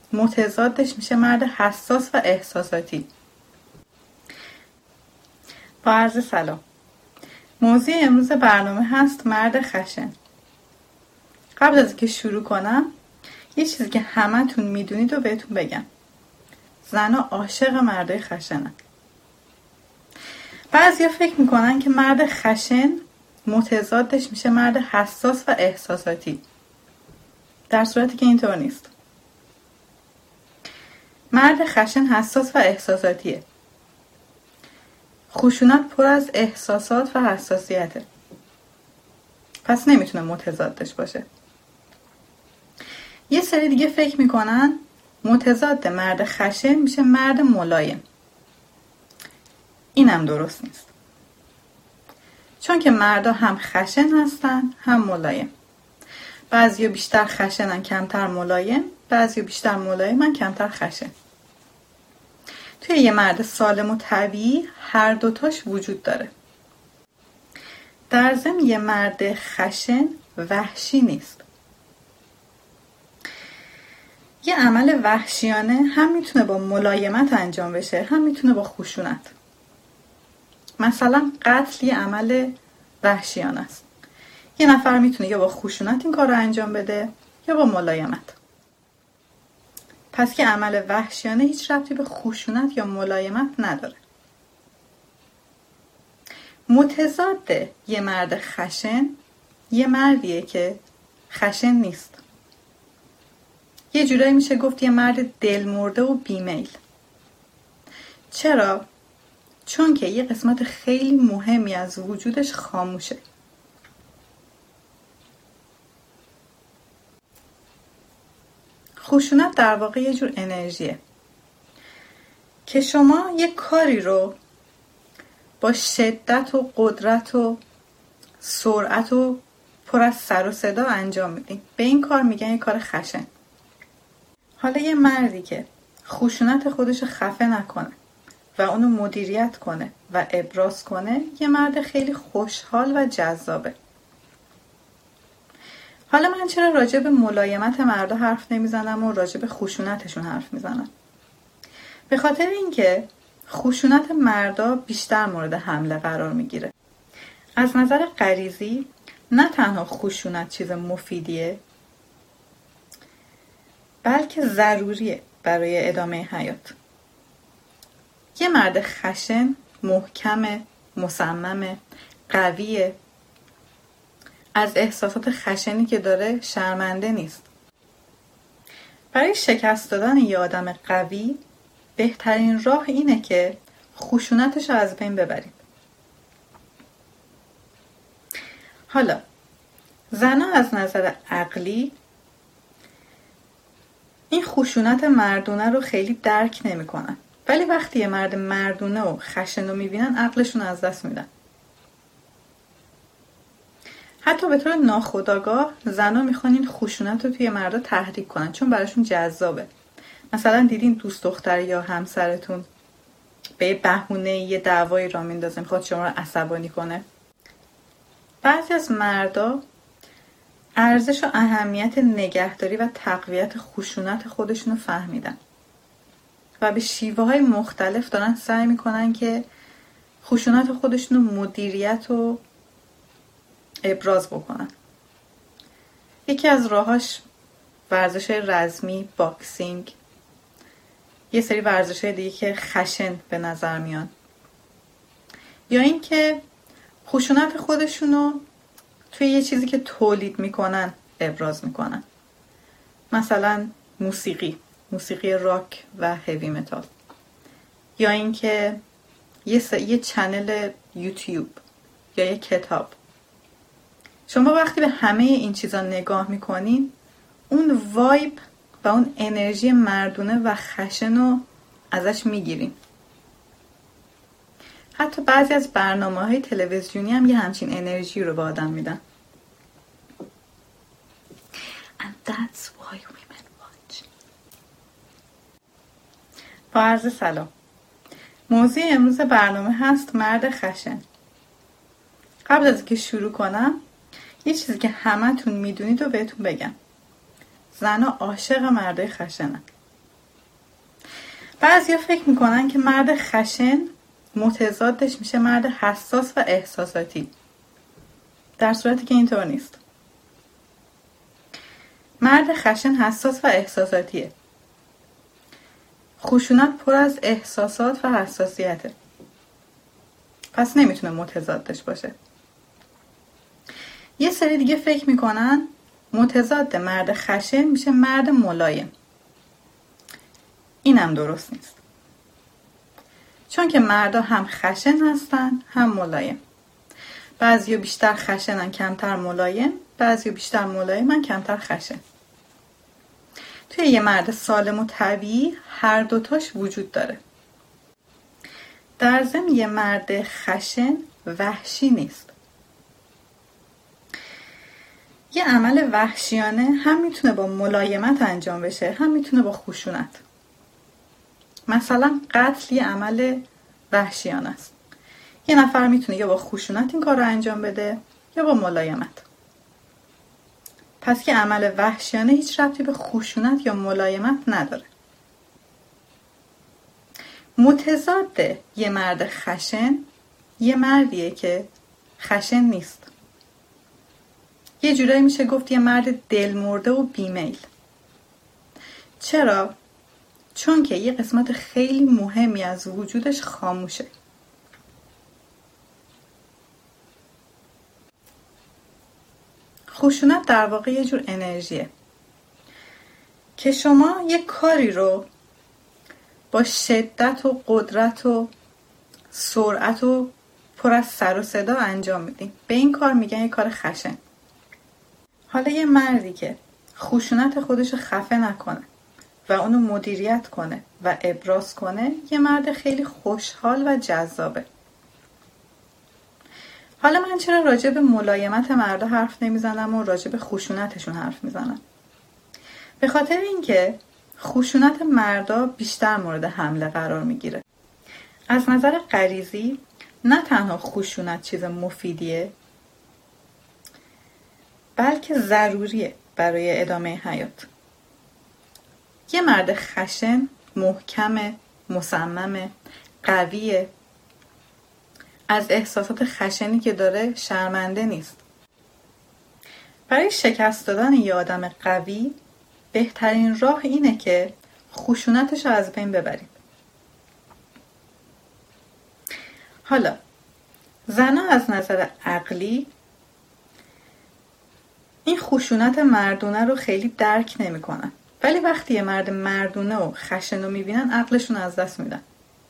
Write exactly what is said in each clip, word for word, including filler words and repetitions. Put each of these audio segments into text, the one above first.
متضادش میشه مرد حساس و احساساتی. با عرض سلام. موضوع امروز برنامه هست مرد خشن. قبل از اینکه شروع کنم یه چیزی که همه تون میدونید رو بهتون بگم. زنها عاشق مردای خشنن. بعضیا فکر میکنن که مرد خشن متضادش میشه مرد حساس و احساساتی، در صورتی که اینطور نیست. مرد خشن حساس و احساساتیه. خشونت پر از احساسات و حساسیته، پس نمیتونه متضادش باشه. یه سری دیگه فکر میکنن متضاد مرد خشن میشه مرد ملایم. اینم درست نیست، چون که مردا هم خشن هستن هم ملایم. بعضیا بیشتر خشنن کمتر ملایم، بعضیا بیشتر ملایمن کمتر خشن. توی یه مرد سالم و طبیعی هر دوتاش وجود داره. در ضمن یه مرد خشن وحشی نیست. یه عمل وحشیانه هم میتونه با ملایمت انجام بشه، هم میتونه با خشونت. مثلا قتل یه عمل وحشیانه است. یه نفر میتونه یا با خشونت این کار رو انجام بده یا با ملایمت. پس که عمل وحشیانه هیچ ربطی به خشونت یا ملایمت نداره. متضاد یه مرد خشن یه مردیه که خشن نیست. یه جورایی میشه گفت یه مرد دلمرده و بیمیل. چرا؟ چون که یه قسمت خیلی مهمی از وجودش خاموشه. خشونت در واقع یه جور انرژیه که شما یه کاری رو با شدت و قدرت و سرعت و پر از سر و صدا انجام میدین. به این کار میگن یه کار خشن. حالا یه مردی که خشونت خودش خفه نکنه و اونو مدیریت کنه و ابراز کنه یه مرد خیلی خوشحال و جذابه. حالا من چرا راجع به ملایمت مردا حرف نمیزنم و راجع به خشونتشون حرف میزنم؟ به خاطر اینکه خشونت مردا بیشتر مورد حمله قرار میگیره. از نظر غریزی نه تنها خشونت چیز مفیدیه، بلکه ضروریه برای ادامه حیات. یه مرد خشن محکمه، مصممه، قویه. از احساسات خشنی که داره شرمنده نیست. برای شکست دادن یه آدم قوی بهترین راه اینه که خشونتش رو از بین ببرید. حالا زنها از نظر عقلی این خشونت مردونه رو خیلی درک نمی کنن. ولی وقتی یه مرد مردونه و خشن رو می بینن عقلشون از دست میدن. حتی به طور ناخودآگاه زنها میخوان این خشونت رو توی مردا تحریک کنن، چون براشون جذابه. مثلا دیدین دوست دختر یا همسرتون به بهونه یه دعوایی را میندازه، میخواد شما رو عصبانی کنه. بعضی از مردا ارزش و اهمیت نگهداری و تقویت خشونت خودشون رو فهمیدن و به شیوه های مختلف دارن سعی میکنن که خشونت خودشون رو مدیریت و ابراز بکنن. یکی از راهاش ورزش رزمی، باکسینگ، یه سری ورزش های دیگه که خشن به نظر میان، یا این که خشونت خودشونو توی یه چیزی که تولید میکنن ابراز میکنن. مثلا موسیقی، موسیقی راک و هیوی متال، یا این که یه, س... یه چنل یوتیوب یا یه کتاب. شما وقتی به همه این چیزا نگاه میکنین اون وایب و اون انرژی مردونه و خشن رو ازش میگیرین. حتی بعضی از برنامه های تلویزیونی هم یه همچین انرژی رو به آدم میدن. And that's why women watch. با عرض سلام. موضوع امروز برنامه هست مرد خشن. قبل از اینکه شروع کنم یه چیزی که همه تون میدونید رو بهتون بگم. زنها عاشق مردای خشنن. بعضیا فکر میکنن که مرد خشن متضادش میشه مرد حساس و احساساتی، در صورتی که اینطور نیست. مرد خشن حساس و احساساتیه. خشونت پر از احساسات و حساسیته، پس نمیتونه متضادش باشه. یه سری دیگه فکر میکنن متضاد مرد خشن میشه مرد ملایم. اینم درست نیست، چون که مردا هم خشن هستن هم ملایم. بعضیا بیشتر خشنن کمتر ملایم، بعضیا بیشتر ملایمن کمتر خشن. توی یه مرد سالم و طبیعی هر دوتاش وجود داره. در ضمن یه مرد خشن وحشی نیست. یه عمل وحشیانه هم میتونه با ملایمت انجام بشه، هم میتونه با خشونت. مثلا قتل یه عمل وحشیانه است. یه نفر میتونه یا با خشونت این کار رو انجام بده یا با ملایمت. پس که عمل وحشیانه هیچ ربطی به خشونت یا ملایمت نداره. متضاد یه مرد خشن یه مردیه که خشن نیست. یه جورایی میشه گفت یه مرد دلمرده و بیمیل. چرا؟ چون که یه قسمت خیلی مهمی از وجودش خاموشه. خشونت در واقع یه جور انرژیه که شما یه کاری رو با شدت و قدرت و سرعت و پر از سر و صدا انجام میدین. به این کار میگن یه کار خشن. حالا یه مردی که خشونت خودش رو خفه نکنه و اونو مدیریت کنه و ابراز کنه، یه مرد خیلی خوشحال و جذابه. حالا من چرا راجع به ملایمت مردا حرف نمیزنم و راجع به خشونتشون حرف میزنم؟ به خاطر اینکه خشونت مردا بیشتر مورد حمله قرار میگیره. از نظر غریزی نه تنها خشونت چیز مفیدیه، بلکه ضروریه برای ادامه حیات. یه مرد خشن محکمه، مصممه، قویه. از احساسات خشنی که داره شرمنده نیست. برای شکست دادن یه آدم قوی بهترین راه اینه که خشونتش رو از بین ببرید. حالا زنها از نظر عقلی این خشونت مردونه رو خیلی درک نمی کنن. ولی وقتی یه مرد مردونه و خشن رو میبینن عقلشون از دست میدن.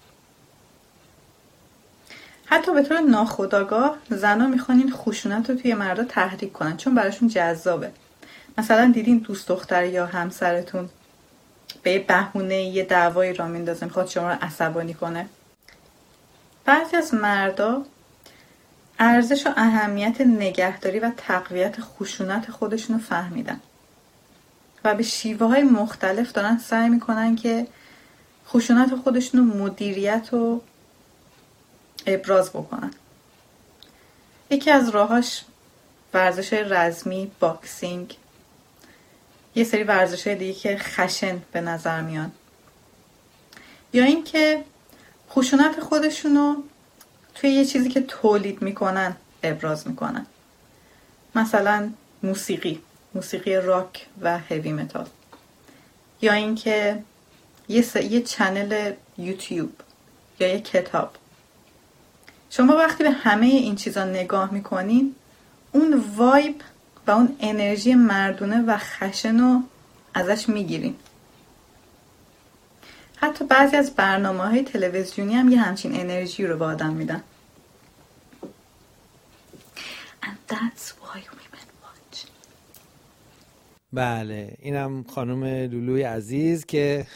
حتی به طور ناخودآگاه زنها میخوان این خشونت رو توی مردا تحریک کنن، چون براشون جذابه. مثلا دیدین دوست دختر یا همسرتون به یه بهونه یه دعوایی را میندازه، میخواد شما رو عصبانی کنه. بعضی از مردا ارزش و اهمیت نگهداری و تقویت خشونت خودشون رو فهمیدن و به شیوه های مختلف دارن سعی میکنن که خشونت خودشون رو مدیریت و ابراز بکنن. یکی از راهاش ورزش رزمی، باکسینگ، یه سری ورزش دیگه که خشن به نظر میان، یا اینکه خشونت خودشونو توی یه چیزی که تولید میکنن ابراز میکنن. مثلا موسیقی، موسیقی راک و هیوی متال، یا اینکه یه س... یه چنل یوتیوب یا یه کتاب. شما وقتی به همه این چیزا نگاه میکنین، اون وایب و اون انرژی مردونه و خشن رو ازش میگیرین. حتی بعضی از برنامه‌های تلویزیونی هم یه همچین انرژی رو به آدم میدن. And that's why women watch. بله، اینم خانم لولوی عزیز که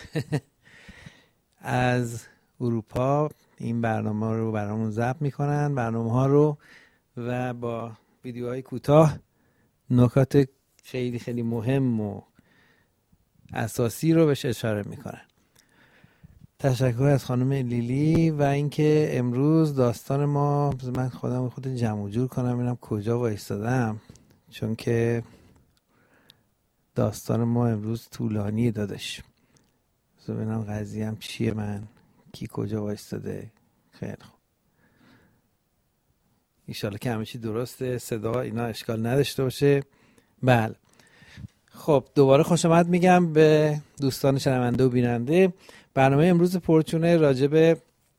از اروپا این برنامه رو برامون ضبط میکنن، برنامه ها رو، و با ویدیوهای کوتاه نکات خیلی خیلی مهم و اساسی رو بهش اشاره میکنن. تشکر از خانم لیلی. و اینکه امروز داستان ما، من خودم خود جمع جور کنم ببینم کجا وایسادم، چون که داستان ما امروز طولانی دادش. ببینم قضیه هم چیه، من کی کجا وایستاده. خیلی خوب، ایشالا که همه چی درسته، صدا اینا اشکال نداشته باشه. بله خب دوباره خوش آمد میگم به دوستان شنونده و بیننده. برنامه امروز پرچونه راجع به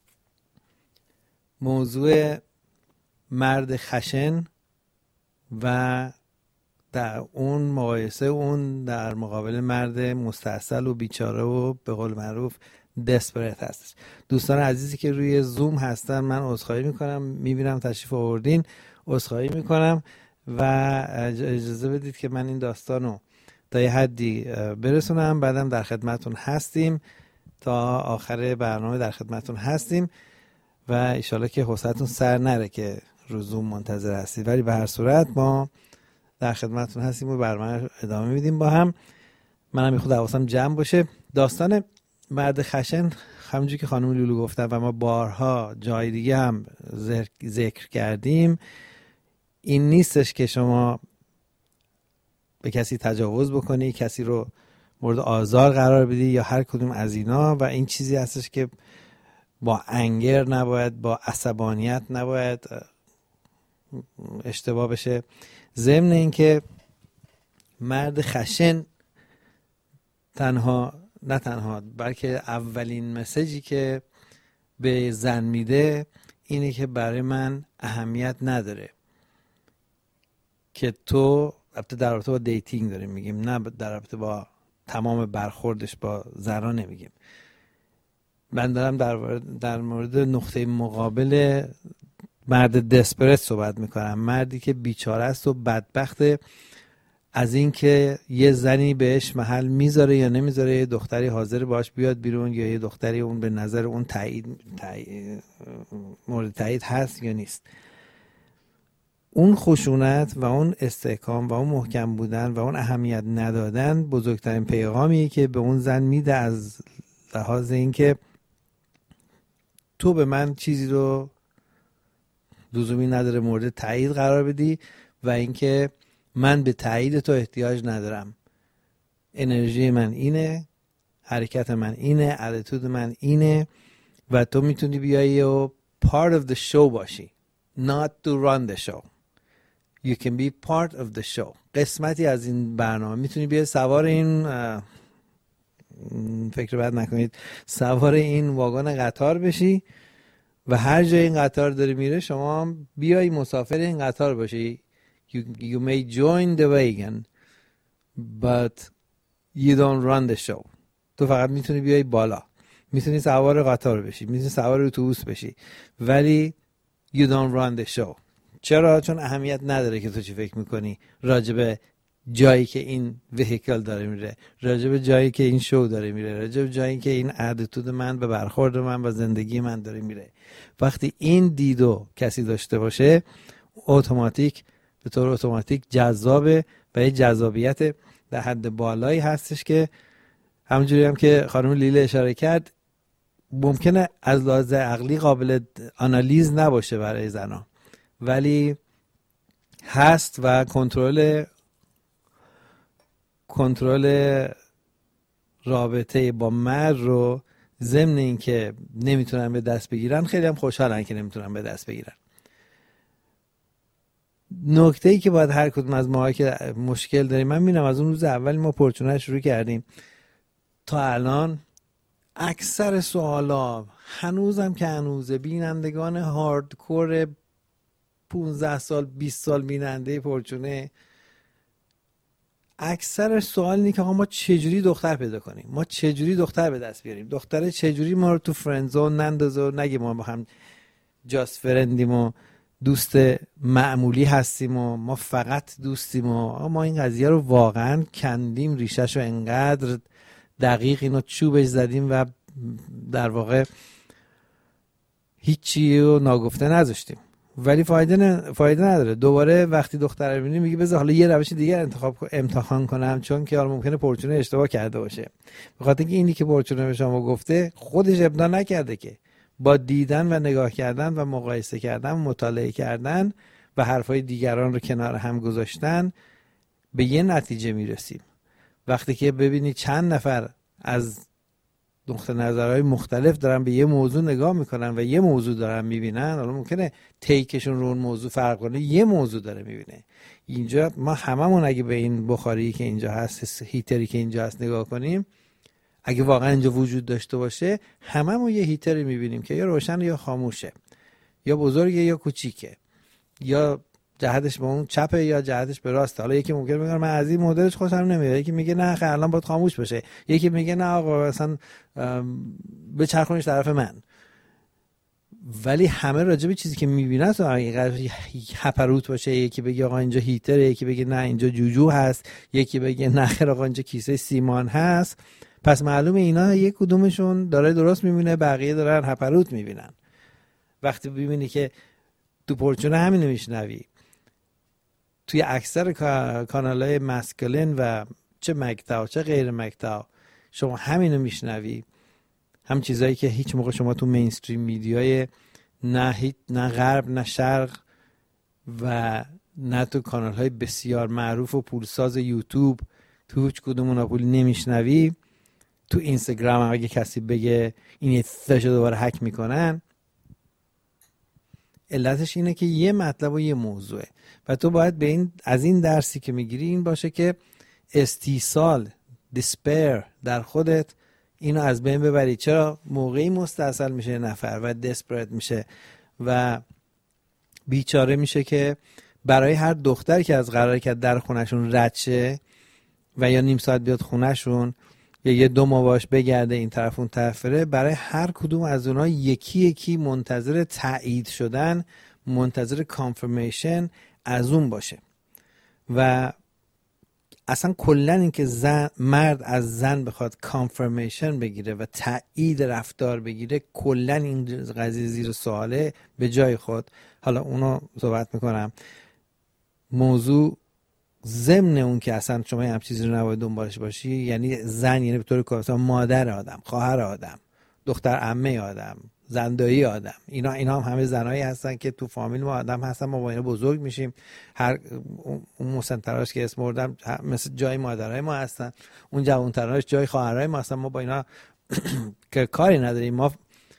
موضوع مرد خشن و در اون مقایسه اون در مقابل مرد مستعسل و بیچاره و به قول معروف دسپریت هستش. دوستان عزیزی که روی زوم هستن من عذرخواهی میکنم، میبینم تشریف آوردین، عذرخواهی میکنم و اجازه بدید که من این داستانو تا یه حدی برسونم، بعدم در خدمتون هستیم تا آخر برنامه، در خدمتون هستیم و انشالله که حوصلتون سر نره که رو زوم منتظر هستید، ولی به هر صورت ما در خدمتون هستیم و برنامه ادامه میدیم با هم. منم خود حواسم جمع باشه. داستان مرد خشن همونجوری که خانم لولو گفتن و ما بارها جای دیگه هم ذکر کردیم، این نیستش که شما به کسی تجاوز بکنی، کسی رو مورد آزار قرار بدی یا هر کدوم از اینا، و این چیزی هستش که با انگر نباید، با عصبانیت نباید اشتباه بشه. ضمن این که مرد خشن تنها نه تنها بلکه اولین مسیجی که به زن میده اینه که برای من اهمیت نداره که تو، البته در رابطه با دیتینگ داریم میگیم، نه در رابطه با تمام برخوردش با زنان نمیگیم. من دارم در, در مورد نقطه مقابل مرد دسپرت صحبت میکنم، مردی که بیچاره است و بدبخته از این که یه زنی بهش محل میذاره یا نمیذاره، یه دختری حاضر باش بیاد بیرون یا یه دختری اون به نظر اون تایید, تایید مورد تایید هست یا نیست. اون خشونت و اون استحکام و اون محکم بودن و اون اهمیت ندادن بزرگترین پیغامیه که به اون زن میده، از لحاظ این که تو به من چیزی رو لزومی نداره مورد تایید قرار بدی و اینکه من به تایید تو احتیاج ندارم، انرژی من اینه، حرکت من اینه، اتیتود من اینه و تو میتونی بیایی و part of the show باشی، not to run the show. You can be part of the show. قسمتی از این برنامه میتونی بیای سوار این، فکر بد نکنید، سوار این واگن قطار بشی و هر جای این قطار داره میره شما بیای مسافر این قطار باشی. You, you may join the wagon but you don't run the show. تو فقط میتونی بیای بالا، میتونی سوار قطار بشی، میتونی سوار اتوبوس بشی، ولی you don't run the show. چرا؟ چون اهمیت نداره که تو چی فکر میکنی راجب جایی که این وهیکل داره میره، راجب جایی که این شو داره میره، راجب جایی که این اتیتود من به برخورد من و زندگی من داره میره. وقتی این دیدو کسی داشته باشه اتوماتیک، به طور اتوماتیک جذابه و یه جذابیت در حد بالایی هستش که همونجوری هم که خانم لیله اشاره کرد ممکنه از لحاظ عقلی قابل آنالیز نباشه برای زنان، ولی هست و کنترل کنترل رابطه با مرد رو ضمن این که نمیتونن به دست بگیرن، خیلی هم خوشحالن که نمیتونن به دست بگیرن. نکته ای که باید هر کدوم از ما که مشکل داریم، من میبینم از اون روز اولی ما پرچونه شروع کردیم تا الان اکثر سوالا هنوزم که هنوزه بینندگان هاردکور پونزده سال بیست سال بیننده پرچونه اکثر سوال اینه که ما چجوری دختر پیدا کنیم، ما چجوری دختر به دست بیاریم، دختره چجوری ما رو تو فرندزون نندازه و نگه ما با هم جاست فرندیم و دوست معمولی هستیم و ما فقط دوستیم و ما این قضیه رو واقعا کندیم ریشش رو انقدر دقیق اینو چوبش زدیم و در واقع هیچی رو ناگفته نذاشتیم، ولی فایده ن... فایده نداره. دوباره وقتی دختر رو می‌بینی میگه بذار حالا یه روش دیگه انتخاب امتحان کنم، چون که حالا ممکنه پرچونه اشتباه کرده باشه. به خاطر اینکه اینی که پرچونه به شما گفته خودش ابداع نکرده، که با دیدن و نگاه کردن و مقایسه کردن، مطالعه کردن و حرفای دیگران رو کنار هم گذاشتن به یه نتیجه میرسیم. وقتی که ببینی چند نفر از نقطه نظرهای مختلف دارن به یه موضوع نگاه میکنن و یه موضوع دارن میبینن. حالا ممکنه تیکشون رو اون موضوع فرق کنه، یه موضوع داره میبینه. اینجا ما هممون اگه به این بخاری که اینجا هست، هیتری که اینجا هست نگاه کنیم، اگه واقعا اینجا وجود داشته باشه، هممون یه هیتری میبینیم که یا روشن یا خاموشه، یا بزرگه یا کوچیکه، یا جهتش به اون چپه یا جهتش به راسته. حالا یکی ممکنه بگه من از این مدلش خوشم نمیاد، یکی میگه نه خیلی الان باید خاموش بشه، یکی میگه نه آقا اصلا بچرخونش طرف من. ولی همه راجع به چیزی که میبینه تو حقیقت هپروت باشه. یکی بگه آقا اینجا هیتره، یکی بگه نه اینجا جوجو هست، یکی بگه نه خیر آقا اینجا کیسه سیمان هست. پس معلومه اینا یک کدومشون داره درست میبینه، بقیه دارن هپروت میبینن. وقتی ببینی که تو پرچونه همینو میشنوی، توی اکثر کانال‌های مسکلین و چه مکتاو چه غیر مکتاو شما همینو میشنوی، هم چیزایی که هیچ موقع شما تو مینستریم میدیای نه نه غرب نه شرق و نه تو کانال‌های بسیار معروف و پولساز یوتیوب تو هیچ کدوم اونا پول نمیشنوی. تو اینستاگرام هم اگه کسی بگه این استاشو دوباره هک میکنن، علتش اینه که یه مطلب و یه موضوعه و تو باید به این از این درسی که میگیری این باشه که استیصال despair در خودت اینو از بین ببری. چرا موقعی مستاصل میشه نفر و desperate میشه و بیچاره میشه که برای هر دختری که از قراره که در خونشون رد شه و یا نیم ساعت بیاد خونشون یا یه دو ماه باش بگرده این طرف اون طرف بره، برای هر کدوم از اونها یکی یکی منتظر تایید شدن، منتظر کانفرمیشن از اون باشه. و اصلا کلا این که زن مرد از زن بخواد کانفرمیشن بگیره و تایید رفتار بگیره، کلا این قضیه زیر سواله به جای خود. حالا اونو صحبت میکنم. موضوع ضمن اون که اصلا شما هم چیزی رو نباید دنبالش باشی، یعنی زن، یعنی به طور کامل مادر آدم، خواهر آدم، دختر عمه آدم، زندایی آدم، اینا اینا هم همه زنایی هستن که تو فامیل ما آدم هستن. ما با اینا بزرگ میشیم. هر اون مسن‌تراش که اسم بردم مثل جای مادرای ما هستن، اون جوان‌تراش جای خواهرای ما هستن. ما با اینا که کاری نداریم، ما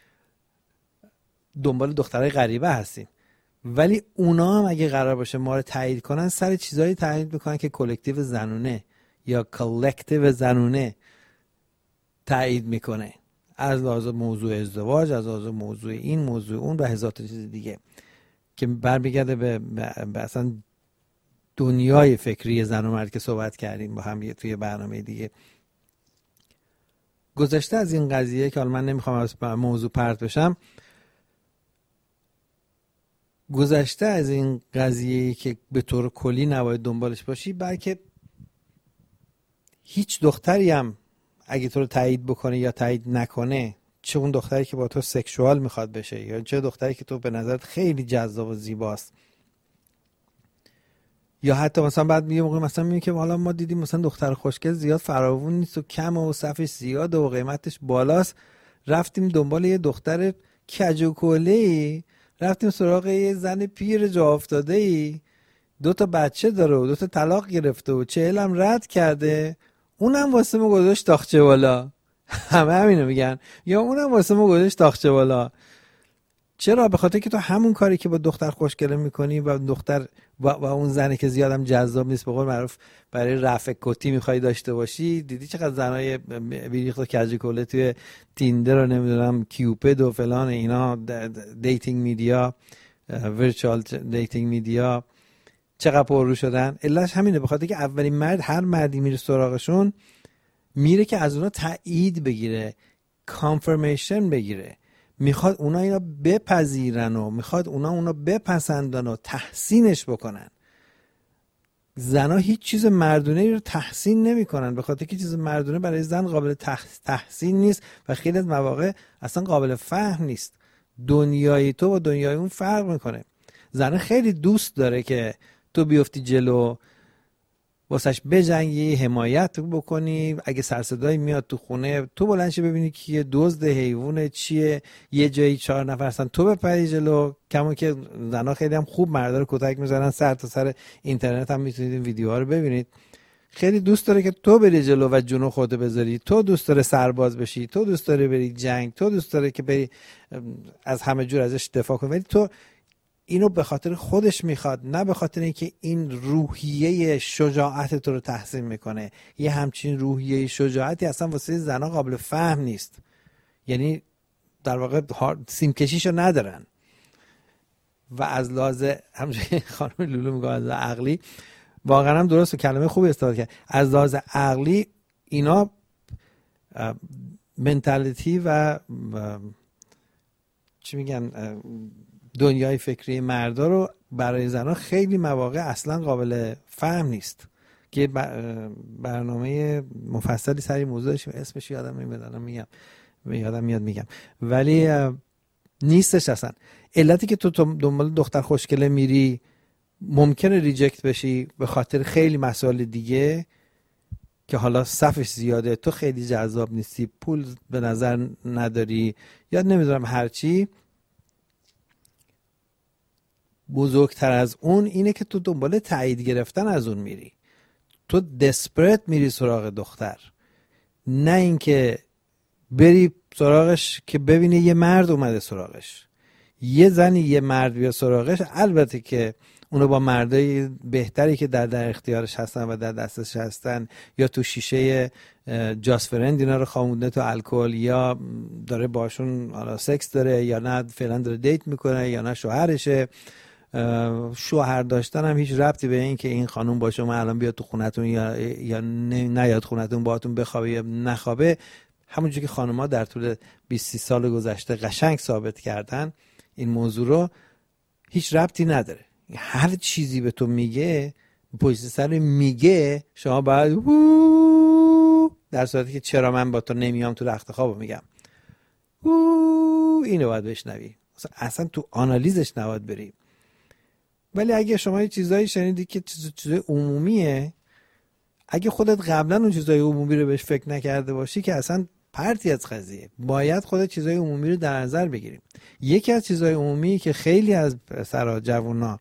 دنبال دخترای غریبه هستیم. ولی اونا هم اگه قرار باشه ما رو تایید کنن، سر چیزایی تایید میکنن که کلکتیو زنونه یا کلکتیو زنونه تایید میکنه، از لحاظ موضوع ازدواج، از لحاظ موضوع این موضوع اون و هزار تا چیز دیگه که برمیگرده به, به, به اصلا دنیای فکری زن و مرد که صحبت کردیم با هم توی برنامه دیگه. گذشته از این قضیه که حالا من نمیخوام از موضوع پرت بشم، گذشته از این قضیه‌ای که به طور کلی نباید دنبالش باشی، بلکه هیچ دختری هم اگه تو رو تایید بکنه یا تایید نکنه، چه اون دختری که با تو سکشوال میخواد بشه یا چه دختری که تو به نظرت خیلی جذاب و زیباست، یا حتی مثلا بعد میگه موقع مثلا میگه که حالا ما دیدیم مثلا دختر خوشگل زیاد فراوون نیست و کمه و صفش زیاده و قیمتش بالاست، رفتیم دنبال یه دختر کج و کله‌ای، رفتیم سراغ یه زن پیر جا افتاده ای، دو تا بچه داره و دو تا طلاق گرفته و چهل هم رد کرده، اونم واسه ما گذاشت تاخچه بالا. همه همینو میگن، یا اونم واسه ما گذاشت تاخچه بالا. چرا؟ به خاطر که تو همون کاری که با دختر خوشگله میکنی و دختر و, و اون زنی که زیادم جذاب نیست، به قول معروف برای رفع کتی میخوای داشته باشی. دیدی چقدر زنای بیریخت و کج کله توی تیندر رو نمیدونم کیوپد و فلان اینا دیتینگ میدیا، ورچوال دیتینگ میدیا چقدر پررو شدن؟ علتش همینه، به خاطر که اولین مرد، هر مردی میره سراغشون میره که از اونا تایید بگیره، کانفرمیشن بگیره، میخواد اونا اینا بپذیرن و میخواد اونا اونا بپسندن و تحسینش بکنن. زنا هیچ چیز مردونه رو تحسین نمی کنن، به خاطر که چیز مردونه برای زن قابل تحسین نیست و خیلی از مواقع اصلا قابل فهم نیست. دنیای تو و دنیای اون فرق میکنه. زن خیلی دوست داره که تو بیفتی جلو، واسش بجنگی، حمایت بکنی، اگه سرصدایی میاد تو خونه تو بلند شی ببینی که یه دزد حیوانه چیه، یه جایی چهار نفر هستن تو بپری جلو. کما که زنا خیلی هم خوب مردا رو کتک میزنن، سر تا سر اینترنت هم میتونید این ویدیوها رو ببینید. خیلی دوست داره که تو بری جلو و جونو خودت بذاری، تو دوست داره سرباز بشی، تو دوست داره بری جنگ، تو دوست داره که بری از همه جور ازش دفاع کنی، ولی تو اینو به خاطر خودش میخواد، نه به خاطر اینکه این روحیه شجاعت تو رو تحسین میکنه. یه همچین روحیه شجاعتی اصلا واسه زنا قابل فهم نیست، یعنی در واقع سیمکشیشو ندارن. و از لحاظ همچنین خانم لولو میگه از لحاظ عقلی، واقعا هم درست و کلمه خوبی استفاده کرد، از لحاظ عقلی اینا منتالیتی و, و چی میگن دنیای فکری مردا رو برای زنان خیلی مواقع اصلا قابل فهم نیست. که برنامه مفصلی سری موضوع داشتیم، اسمش یادم نمیاد میگم یادم میاد میگم ولی نیستش اصلا. علتی که تو دنبال دختر خوشگله میری ممکنه ریجکت بشی به خاطر خیلی مسائل دیگه که حالا صفش زیاده، تو خیلی جذاب نیستی، پول به نظر نداری، یا نمیدونم هرچی. بزرگتر از اون اینه که تو دنبال تایید گرفتن از اون میری، تو دسپرت میری سراغ دختر، نه اینکه بری سراغش که ببینی یه مرد اومده سراغش. یه زنی یه مرد بیا سراغش، البته که اونو با مردای بهتری که در در اختیارش هستن و در دستش هستن، یا تو شیشه جاست فرند اینا رو خوابونده تو الکل، یا داره باشون حالا سکس داره، یا نه فعلا داره دیت میکنه، یا نه شوهرشه. شوهر داشتن هم هیچ ربطی به این که این خانوم با شما الان بیاد تو خونتون یا یا نیاد خونتون باهاتون بخوابه یا نخوابه. همونجوری که خانم‌ها در طول بیست سال گذشته قشنگ ثابت کردن این موضوع رو، هیچ ربطی نداره. هر چیزی به تو میگه پشت سر میگه شما باید در صورتی که چرا من با تو نمیام تو رخت خوابو میگم اینو باید بشنوی، اصلا تو آنالیزش نباید بری. ولی اگه شما یه چیزایی شنیدی که چیز چیزای عمومیه، اگه خودت قبلا اون چیزای عمومی رو بهش فکر نکرده باشی که اصلا پرتی از قضیه، باید خودت چیزای عمومی رو در نظر بگیریم. یکی از چیزای عمومی که خیلی از پسرا جوونا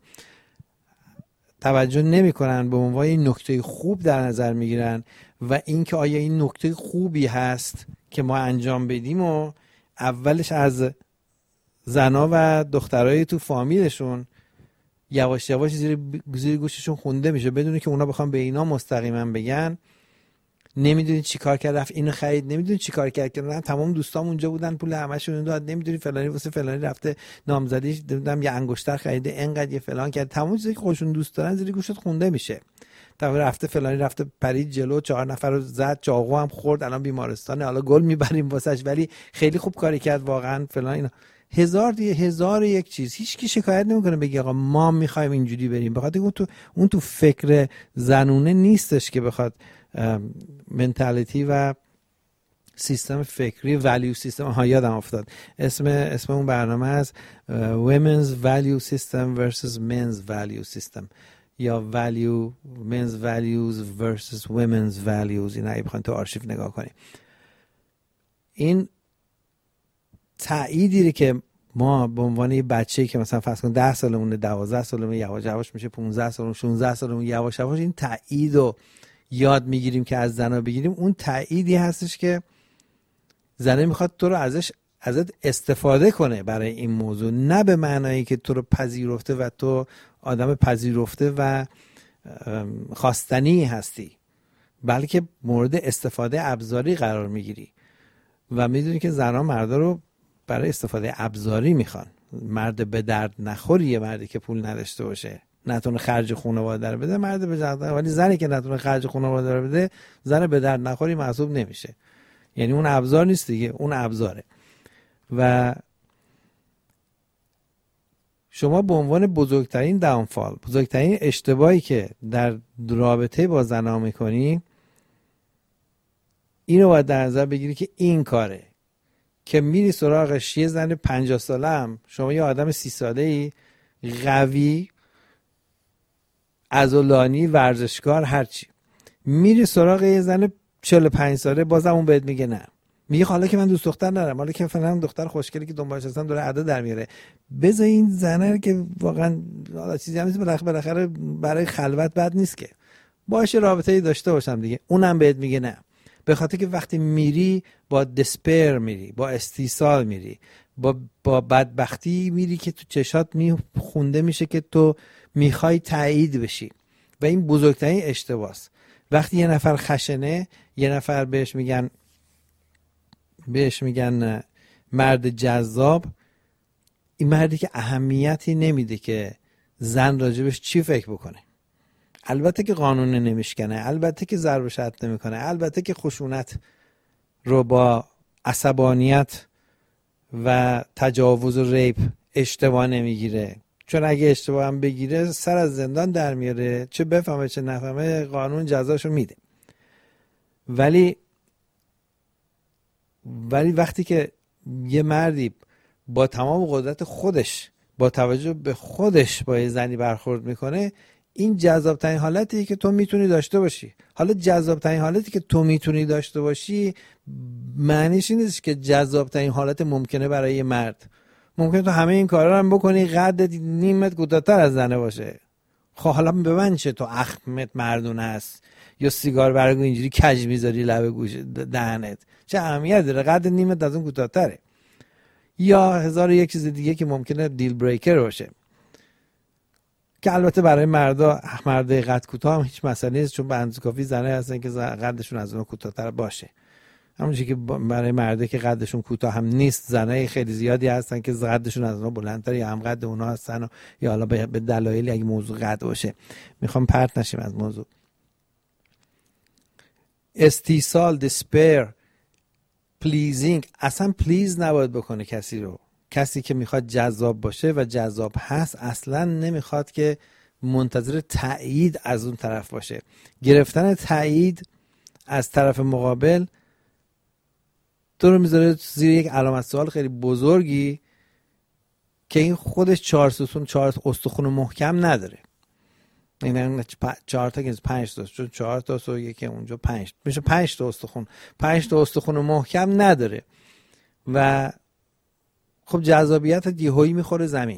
توجه نمی‌کنن به عنوان این نکته خوب در نظر میگیرن و اینکه آیا این نکته خوبی هست که ما انجام بدیم و اولش از زنا و دخترای تو فامیلشون یواش یواش زیر زیر گوششون خونده میشه، بدون که اونا بخوام به اینا مستقیما بگن نمیدونی چی کار کرد، رفت اینو خرید، نمیدونی چی کار کرد که من تمام دوستام اونجا بودن پول همشون داد، نمیدونی فلانی واسه فلانی رفته نامزدیش دیدم یه انگشتر خریده انقدر یه فلان کرد، تمام چیزایی که خودشون دوست دارن زیر گوشت خونده میشه. تا رفته فلانی رفته پرید جلو چهار نفر رو زد، چاقو هم خورد، الان بیمارستانه، حالا گل میبریم واسش، ولی خیلی خوب کاری کرد واقعا فلان اینا. هزار دیگه هزار یک چیز. هیچ کی شکایت نمیکنه بگه آقا ما میخوایم اینجوری بریم، بخاطر اون تو اون تو فکر زنونه نیستش که بخواد منتالیتی و سیستم فکری ولیو سیستم ها یادم افتاد اسم اسم اون برنامه از women's value system versus men's value system یا value men's values versus women's values. این اگه بخواید تو آرشیو نگاه کنیم، این تأییدی که ما به عنوان یه بچه‌ای که مثلا فرض کن ده سالمونه، دوازده سالمونه، یواش یواش میشه پانزده سالمون، شانزده سالمون، یواش یواش این تأییدو یاد میگیریم که از زنا بگیریم. اون تأییدی هستش که زنه میخواد تو رو ازش ازت استفاده کنه برای این موضوع، نه به معنایی که تو رو پذیرفته و تو آدم پذیرفته و خواستنی هستی، بلکه مورد استفاده ابزاری قرار میگیری و میدونی که زنها مردا رو برای استفاده ابزاری میخوان. مرد به درد نخوریه مردی که پول نداشته باشه، نتونه خرج خانواده رو بده، مرد به درد، ولی زنی که نتونه خرج خانواده رو بده زن به درد نخوری محسوب نمیشه. یعنی اون ابزار نیست دیگه، اون ابزاره. و شما به عنوان بزرگترین داونفال، بزرگترین اشتباهی که در رابطه با زنها میکنی، اینو باید در نظر بگیری که این کاره که میری سراغش یه زن پنجاه ساله هم، شما یه آدم سی ساله ای قوی عضلانی ورزشکار هرچی، میری سراغ یه زن چهل و پنج ساله، بازم اون بهت میگه نه، میگه حالا که من دوست دختر ندارم، حالا که فلان دختر خوشگلی که دنبالش هستم داره ادا در میاره، بذار این زنه که واقعا حالا چیزی هم نیست، بالاخره برای خلوت بد نیست که، باشه رابطه‌ای داشته باشم دیگه. اونم بهت میگه نه، به خاطر که وقتی میری با دسپیر میری، با استیصال میری، با با بدبختی میری که تو چشات میخونده میشه که تو میخوای تایید بشی و این بزرگترین اشتباهه. وقتی یه نفر خشنه، یه نفر بهش میگن بهش میگن مرد جذاب، این مردی که اهمیتی نمیده که زن راجبش چی فکر بکنه. البته که قانون نمیشکنه، البته که ضرب و شتم نمیکنه، البته که خشونت رو با عصبانیت و تجاوز و ریپ اشتباه نمیگیره، چون اگه اشتباه هم بگیره سر از زندان در میاره، چه بفهمه چه نفهمه قانون جزاشو میده. ولی ولی وقتی که یه مردی با تمام قدرت خودش با توجه به خودش با یه زنی برخورد میکنه، این جذاب ترین حالتیه که تو میتونی داشته باشی. حالا جذاب ترین حالتی که تو میتونی داشته باشی معنیش این نیست که جذاب ترین حالت ممکنه برای یه مرد. ممکنه تو همه این کارا رو هم بکنی، قدت نیمت کوتاه‌تر از زنه باشه. خب حالا به من چه، تو اخمت مردونه است یا سیگار برگو اینجوری کج میذاری لب گوش دهنت، چه اهمیت داره؟ قد نیمت از اون کوتاه‌تره. یا هزار و یک چیز دیگه که ممکنه دیل بریکر باشه، که البته برای مردا مرد قد کوتاه هم هیچ مسئله نیست، چون به اندازه کافی زنه هستن که قدشون از اون کوتاه‌تر باشه. همونجوری که برای مرده که قدشون کوتاه هم نیست، زنای خیلی زیادی هستن که قدشون از اونها بلندتر یا هم قد اونها هستن، و یا حالا به دلایلی اگه موضوع قد باشه. میخوام پرت نشیم از موضوع. استیصال، دسپیر، پلیزینگ، اصلا پلیز نباید بکنه کسی رو. کسی که میخواد جذاب باشه و جذاب هست اصلا نمیخواد که منتظر تایید از اون طرف باشه. گرفتن تایید از طرف مقابل تو رو میذاره زیر یک علامت سوال خیلی بزرگی که این خودش چهار ستون چهار استخون محکم نداره. این چهار تا که پنج تا، چون چهار تا و یکی اونجا پنج میشه پنج تا استخون، پنج تا استخون محکم نداره و خب جذابیت یهویی میخوره زمین.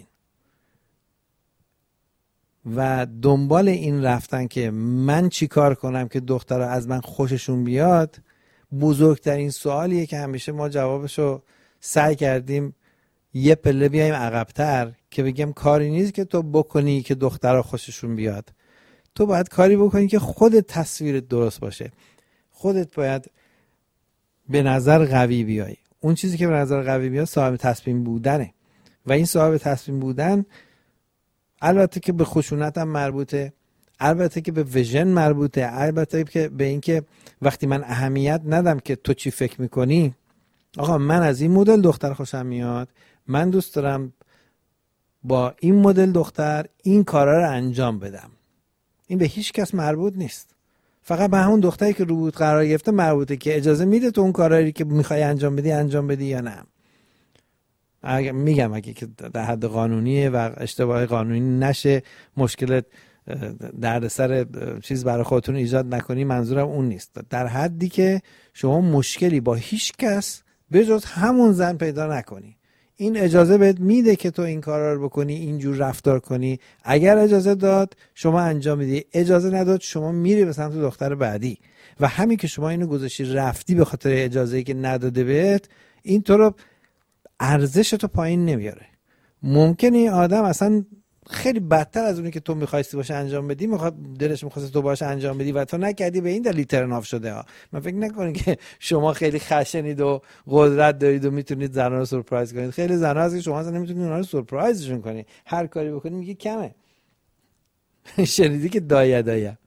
و دنبال این رفتن که من چی کار کنم که دخترها از من خوششون بیاد، بزرگترین سوالیه که همیشه ما جوابشو سعی کردیم یه پله بیایم عقب‌تر که بگم کاری نیست که تو بکنی که دخترها خوششون بیاد. تو باید کاری بکنی که خودت تصویرت درست باشه، خودت باید به نظر قوی بیای. اون چیزی که به نظر قوی بیاد صاحب تصمیم بودنه و این صاحب تصمیم بودن البته که به خشونت هم مربوطه، البته که به ویژن مربوطه، البته که به این که وقتی من اهمیت ندم که تو چی فکر میکنی، آقا من از این مدل دختر خوشم میاد، من دوست دارم با این مدل دختر این کارا رو انجام بدم. این به هیچ کس مربوط نیست، فقط به همون دختری که رو بود قرار گرفته مربوطه که اجازه میده تو اون کارایی که میخوای انجام بدی انجام بدی یا نه. اگه میگم اگه که در حد قانونیه و اشتباه قانونی نشه، مشکل دردسر چیز برای خودتون ایجاد نکنی، منظورم اون نیست. در حدی که شما مشکلی با هیچ کس به جز همون زن پیدا نکنی. این اجازه بهت میده که تو این کارا رو بکنی، اینجور رفتار کنی. اگر اجازه داد شما انجام میدی، اجازه نداد شما میری به سمت دختر بعدی. و همین که شما اینو گذاشتی رفتی به خاطر اجازه‌ای که نداده بهت، این تو رو ارزش تو پایین نمیاره. ممکنه این آدم اصلا خیلی بدتر از اونی که تو می‌خواستی باشه انجام بدی، میخواد دلش می‌خواسته تو باشه انجام بدی و تو نکردی، به این دلیل ترن آف شده ها. من فکر نکنید که شما خیلی خشنید و قدرت دارید و میتونید زنا رو سورپرایز کنید. خیلی زنا هست که شما اصلا نمیتونید اونها رو سورپرایزشون کنید، هر کاری بکنید میگه کمه. شنیدی که دایه دایه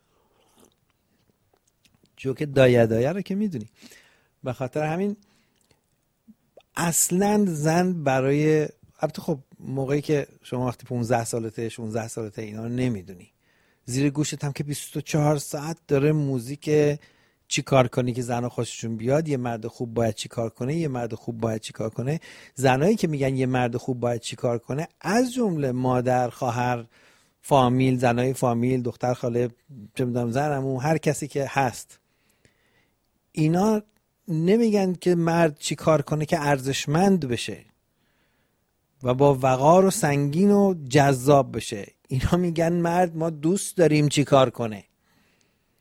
جو که دایه دایه رو که میدونی. به خاطر همین اصلا زن برای البته خب موقعی که شما وقتی پانزده سالته شانزده سالته اینا رو نمیدونی، زیر گوشت هم که بیست و چهار ساعت داره موزیک چی کار کنی که زنها خوششون بیاد، یه مرد خوب باید چی کار کنه، یه مرد خوب باید چی کار کنه. زنایی که میگن یه مرد خوب باید چی کار کنه، از جمله مادر، خواهر، فامیل، زنای فامیل، دختر خاله، چه میدونم زنمو، هر کسی که هست، اینا نمیگن که مرد چی کار کنه که ارزشمند بشه و با وقار و سنگین و جذاب بشه. اینا میگن مرد ما دوست داریم چی کار کنه.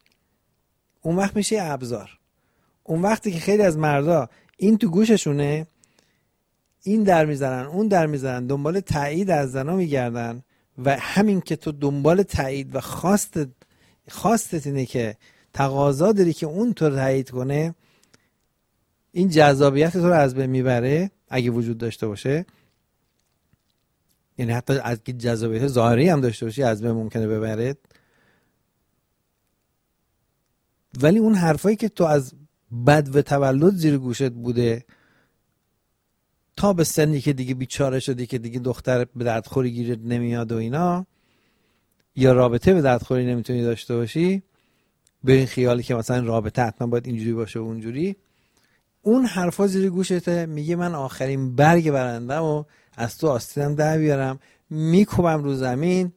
اون وقت میشه ابزار. اون وقتی که خیلی از مردا این تو گوششونه، این در میزنن اون در میزنن، دنبال تایید از زنا میگردن و همین که تو دنبال تایید و خواست خواستت اینه که تقاضا داری که اون تو تایید کنه، این جذابیت تو رو از بین میبره اگه وجود داشته باشه. یعنی حتی از جذابیت ظاهری هم داشته باشی از بین ممکنه ببره. ولی اون حرفایی که تو از بد و تولد زیر گوشت بوده تا به سنی که دیگه بیچاره شدی که دیگه دختر به دردخوری گیرت نمیاد و اینا، یا رابطه به دردخوری نمیتونی داشته باشی به این خیالی که مثلا رابطه حتما باید اینجوری باشه و اونجوری، اون حرفا زیر گوشته میگه من آخرین برگ برندم و از تو آستینم در بیارم، میکوبم رو زمین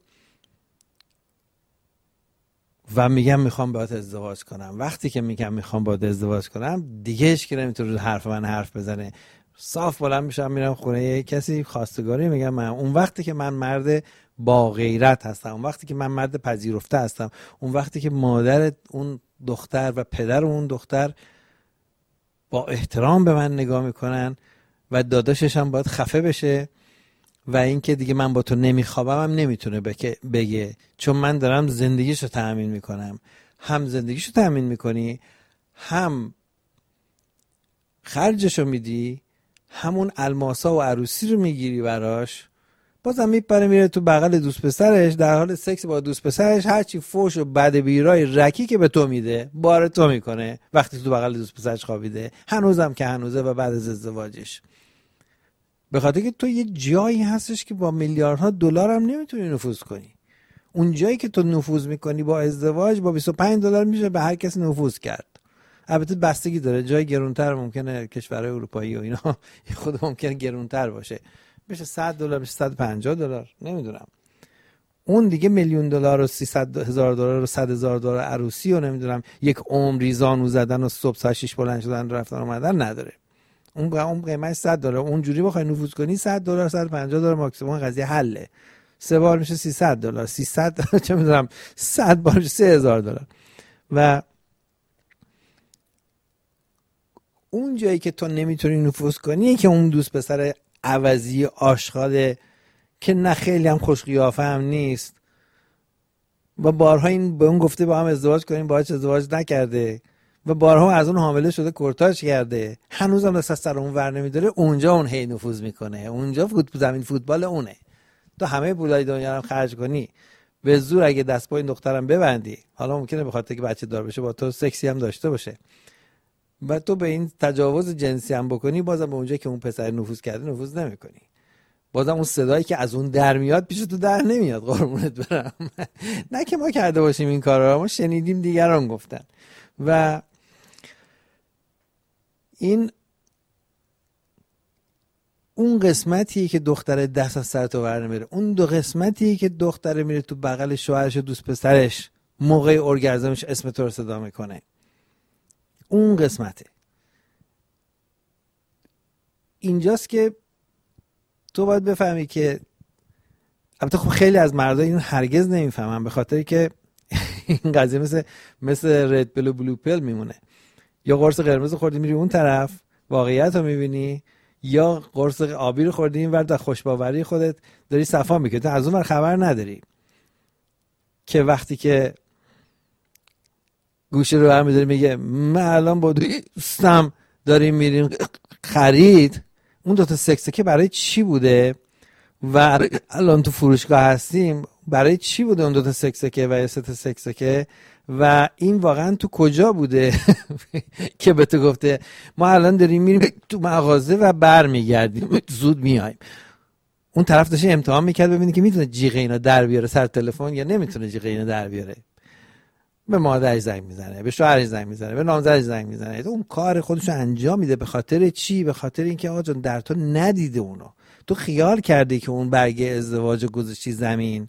و میگم میخوام باهات ازدواج کنم. وقتی که میگم میخوام باهات ازدواج کنم دیگه هیچ کی نمیتونه حرف من حرف بزنه. صاف بلند میشم میرم خونه یه کسی خواستگاری، میگم من اون وقتی که من مرد با غیرت هستم، اون وقتی که من مرد پذیرفته هستم، اون وقتی که مادر اون دختر و پدر اون دختر با احترام به من نگاه میکنن و داداشش هم باید خفه بشه و اینکه دیگه من با تو نمیخوابم هم نمیتونه بگه، چون من دارم زندگیشو تأمین میکنم. هم زندگیشو تأمین میکنی، هم خرجشو میدی، همون الماسا و عروسی رو میگیری براش، بازم میپره میره تو بغل دوست پسرش، در حال سکس با دوست پسرش، هرچی فوش و بد بیرای رکی که به تو میده بار تو میکنه وقتی تو بغل دوست پسرش خوابیده، هنوزم که هنوزه و بعد از ازدواجش. به خاطر که تو یه جایی هستش که با میلیاردها دلار هم نمیتونی نفوذ کنی. اون جایی که تو نفوذ میکنی با ازدواج با بیست و پنج دلار میشه به هر کسی نفوذ کرد. البته بستگی داره، جای گرونتر ممکنه کشورهای اروپایی و اینا خود ممکنه گرونتر باشه، بشه صد دلار، بشه صد و پنجاه دلار، نمیدونم. اون دیگه میلیون دلار و سیصد هزار دلار و صد هزار دلار عروسی و نمیدونم یک عمری زانو زدن و صبح ساعت شش بلند شدن رفتن اومدن نداره. اون اون قیمت صد دلار، اونجوری بخوای نفوذ کنی صد دلار صد و پنجاه دلار ماکسیمم قضیه حله. سه بار میشه سیصد دلار، سیصد دلار چه میدونم صد بار سه هزار دلار. و اون جایی که تو نمیتونی نفوذ کنی که اون دوست پسر عوضی آشغاله که نه خیلی هم خوش قیافه هم نیست و بارها این به اون گفته با هم ازدواج کنیم باهاش ازدواج نکرده و بارها از اون حامله شده کورتاژ کرده، هنوز هم دست از سر اون ور نمیداره، اونجا اون هی نفوذ میکنه. اونجا فوتبال زمین فوتبال اونه. تو همه پولای دنیا رو خرج کنی به زور اگه دست پای این دخترم ببندی، حالا ممکنه به خاطر که بچه دار بشه با تو سکسی هم داشته باشه و تو به این تجاوز جنسی هم بکنی، بازم به اونجا که اون پسر نفوذ کرده نفوذ نمیکنی. بازم اون صدایی که از اون در میاد پیش تو در نمیاد. قربونت برم. نه که ما کرده باشیم این کارا، ما شنیدیم دیگران گفتن. و این اون قسمتی که دختر دست از سر تو ور نمیره، اون دو قسمتی که دختر میره تو بغل شوهرش و دوست پسرش موقع ارگازمش اسم تو رو صدا میکنه، اون قسمته. اینجاست که تو باید بفهمی که، البته خب خیلی از مردها اینو هرگز نمیفهمن، به خاطر که این قضیه مثل مثل رد بلو بلو پل میمونه. یا قرص قرمز خوردی میری اون طرف واقعیت رو میبینی، یا قرص آبی رو خوردی این ور در خوشباوری خودت داری صفا میکنی، تو از اون ور خبر نداری که وقتی که گوشه رو برمی‌داری میگه من الان با دوستم داریم میریم خرید، اون دوتا سکسکه برای چی بوده و الان تو فروشگاه هستیم برای چی بوده اون دوتا سکسکه و ست سکسکه و این واقعا تو کجا بوده که به تو گفته ما الان داریم میریم تو مغازه و بر میگردیم زود میایم. اون طرف داشته امتحان میکرد ببینی که میتونه جیغ اینا در بیاره سر تلفن یا نمیتونه جیغ اینا در بیاره. به مادرش زنگ میزنه، به شوهرش زنگ میزنه، به نامزدش زنگ میزنه، اون کار خودش رو انجام میده. به خاطر چی؟ به خاطر اینکه آقا جان در تو ندیده اونو، تو خیال کردی که اون برگه ازدواج گذاشتی زمین،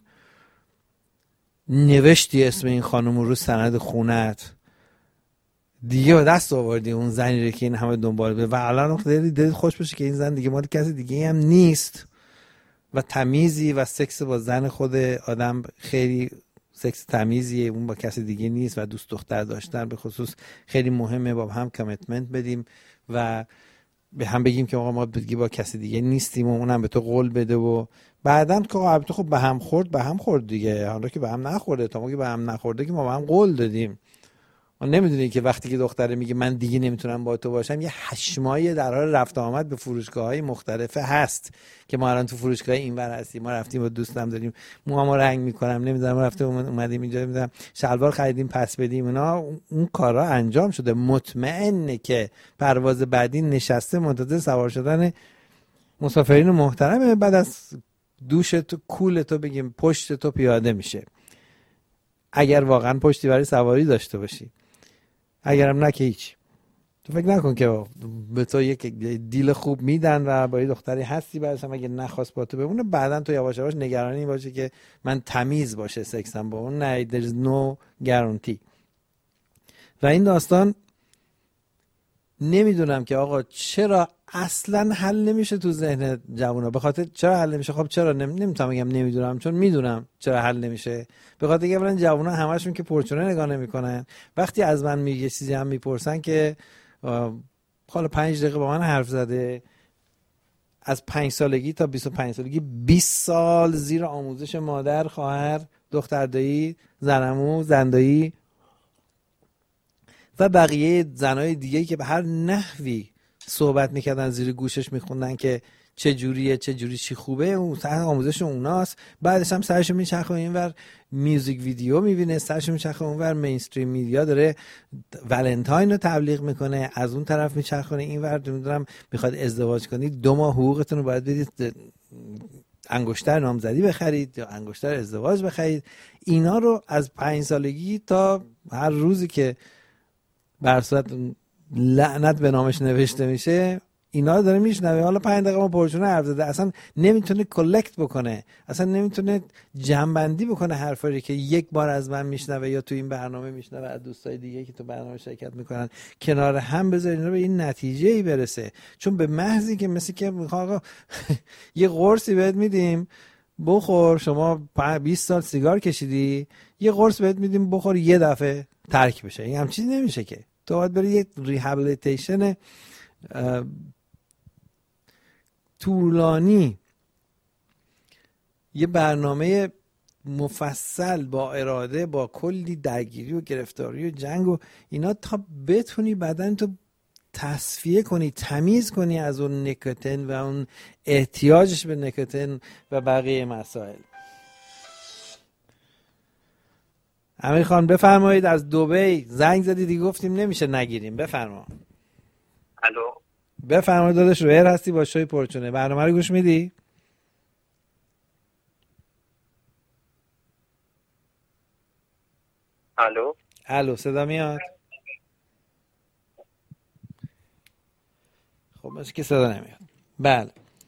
نوشتی اسم این خانم رو سند خونت، دیگه به دست آوردی اون زنی رو که این همه دنبال بده و الان دلت خوش بشه که این زن دیگه مال کسی دیگه هم نیست و تمیزی و سکس با زن خود آدم خیلی سکس تمیزیه، اون با کسی دیگه نیست و دوست دختر داشتن به خصوص خیلی مهمه، با هم کامیتمنت بدیم و به هم بگیم که آقا ما دیگه با کسی دیگه نیستیم و اونم به تو قول بده و بعداً که البته خب به هم خورد به هم خورد دیگه، حالا که به هم نخورده تا ما که به هم نخورده که ما به هم قول دادیم. ما نمیدونی که وقتی که دختره میگه من دیگه نمیتونم با تو باشم، یه هشمایی در حال رفت آمد به فروشگاه‌های مختلفه هست که ما الان تو فروشگاه اینور هستیم، ما رفتیم با دوستم داریم موهامو رنگ میکنم، نمیدونم رفتیم اومدیم اینجا نمیدونم شلوار خریدیم پس بدیم، اونا اون کارا انجام شده. مطمئنه که پرواز بعدی نشسته منتظر سوار شدن مسافرین محترمه، بعد از دوش تو کول تو بگیم پشت تو پیاده میشه، اگر واقعا پشتی برای سواری داشته باشی، اگرم نه که هیچ. تو فکر نکن که به تو یک دیل خوب میدن و با یه دختری هستی بعدش هم اگه نخواست با تو بمونه بعدن تو یواش یواش نگرانی باشه که من تمیز باشه سکسم با اون. نه، there is no guarantee. و این داستان نمیدونم که آقا چرا اصلا حل نمیشه تو ذهن جوونا. به خاطر چرا حل نمیشه؟ خب چرا نم... نمیتونم بگم نمیدونم، چون میدونم چرا حل نمیشه. به خاطر اینکه اولا جوونا همشون که پرچونه نگاه نمیکنن، وقتی از من میگه چیزی هم میپرسن که حالا پنج دقیقه با من حرف زده، از پنج سالگی تا بیست و پنج سالگی بیست سال زیر آموزش مادر، خواهر، دختردایی، زنمو، زندایی و بقیه زنای دیگه که به هر نحوی صحبت میکردن زیر گوشش میخوندن که چه جوریه چه جوری چی خوبه، اون آموزش اوناست. بعدش هم سرشو میچرخه اینور میوزیک ویدیو میبینه، سرشو میچرخه اونور مینستریم میدیا داره ولنتاین رو تبلیغ میکنه، از اون طرف میچرخه اینور نمیدونم میخواد ازدواج کنید دو ماه حقوقتون رو باید بدید انگشتر نامزدی بخرید یا انگشتر ازدواج بخرید. اینا رو از پنج سالگی تا هر روزی که بر صورت لعنت به نامش نوشته میشه اینا داره میشنوه. حالا پنج دقیقه ما پرچونه حرف زده، اصلا نمیتونه کلکت بکنه، اصلا نمیتونه جمع‌بندی بکنه حرفایی که یک بار از من میشنوه یا تو این برنامه میشنوه از دوستای دیگه که تو برنامه شرکت میکنن، کنار هم بذارین اینا به این نتیجه‌ای برسه. چون به محضی که مثل که آقا یه قرصی بهت میدیم بخور، شما بیست سال سیگار کشیدی، یه قرص بهت میدیم بخور یه دفعه ترک بشه، این هم چیزی نمیشه که. تو باید بری یه ریهابیلیتیشن طولانی، یه برنامه مفصل با اراده، با کلی درگیری و گرفتاری و جنگ و اینا تا بتونی بدن تو تصفیه کنی، تمیز کنی از اون نیکوتین و اون احتیاجش به نیکوتین و بقیه مسائل. امیر خان بفرمایید، از دبی زنگ زدی دیگه گفتیم نمیشه نگیریم، بفرما. الو بفرمایید داداش، رویر هستی با شوی پرچونه، برنامه رو گوش میدی؟ الو الو صدا میاد؟ خب مثل که صدا نمیاد. بله،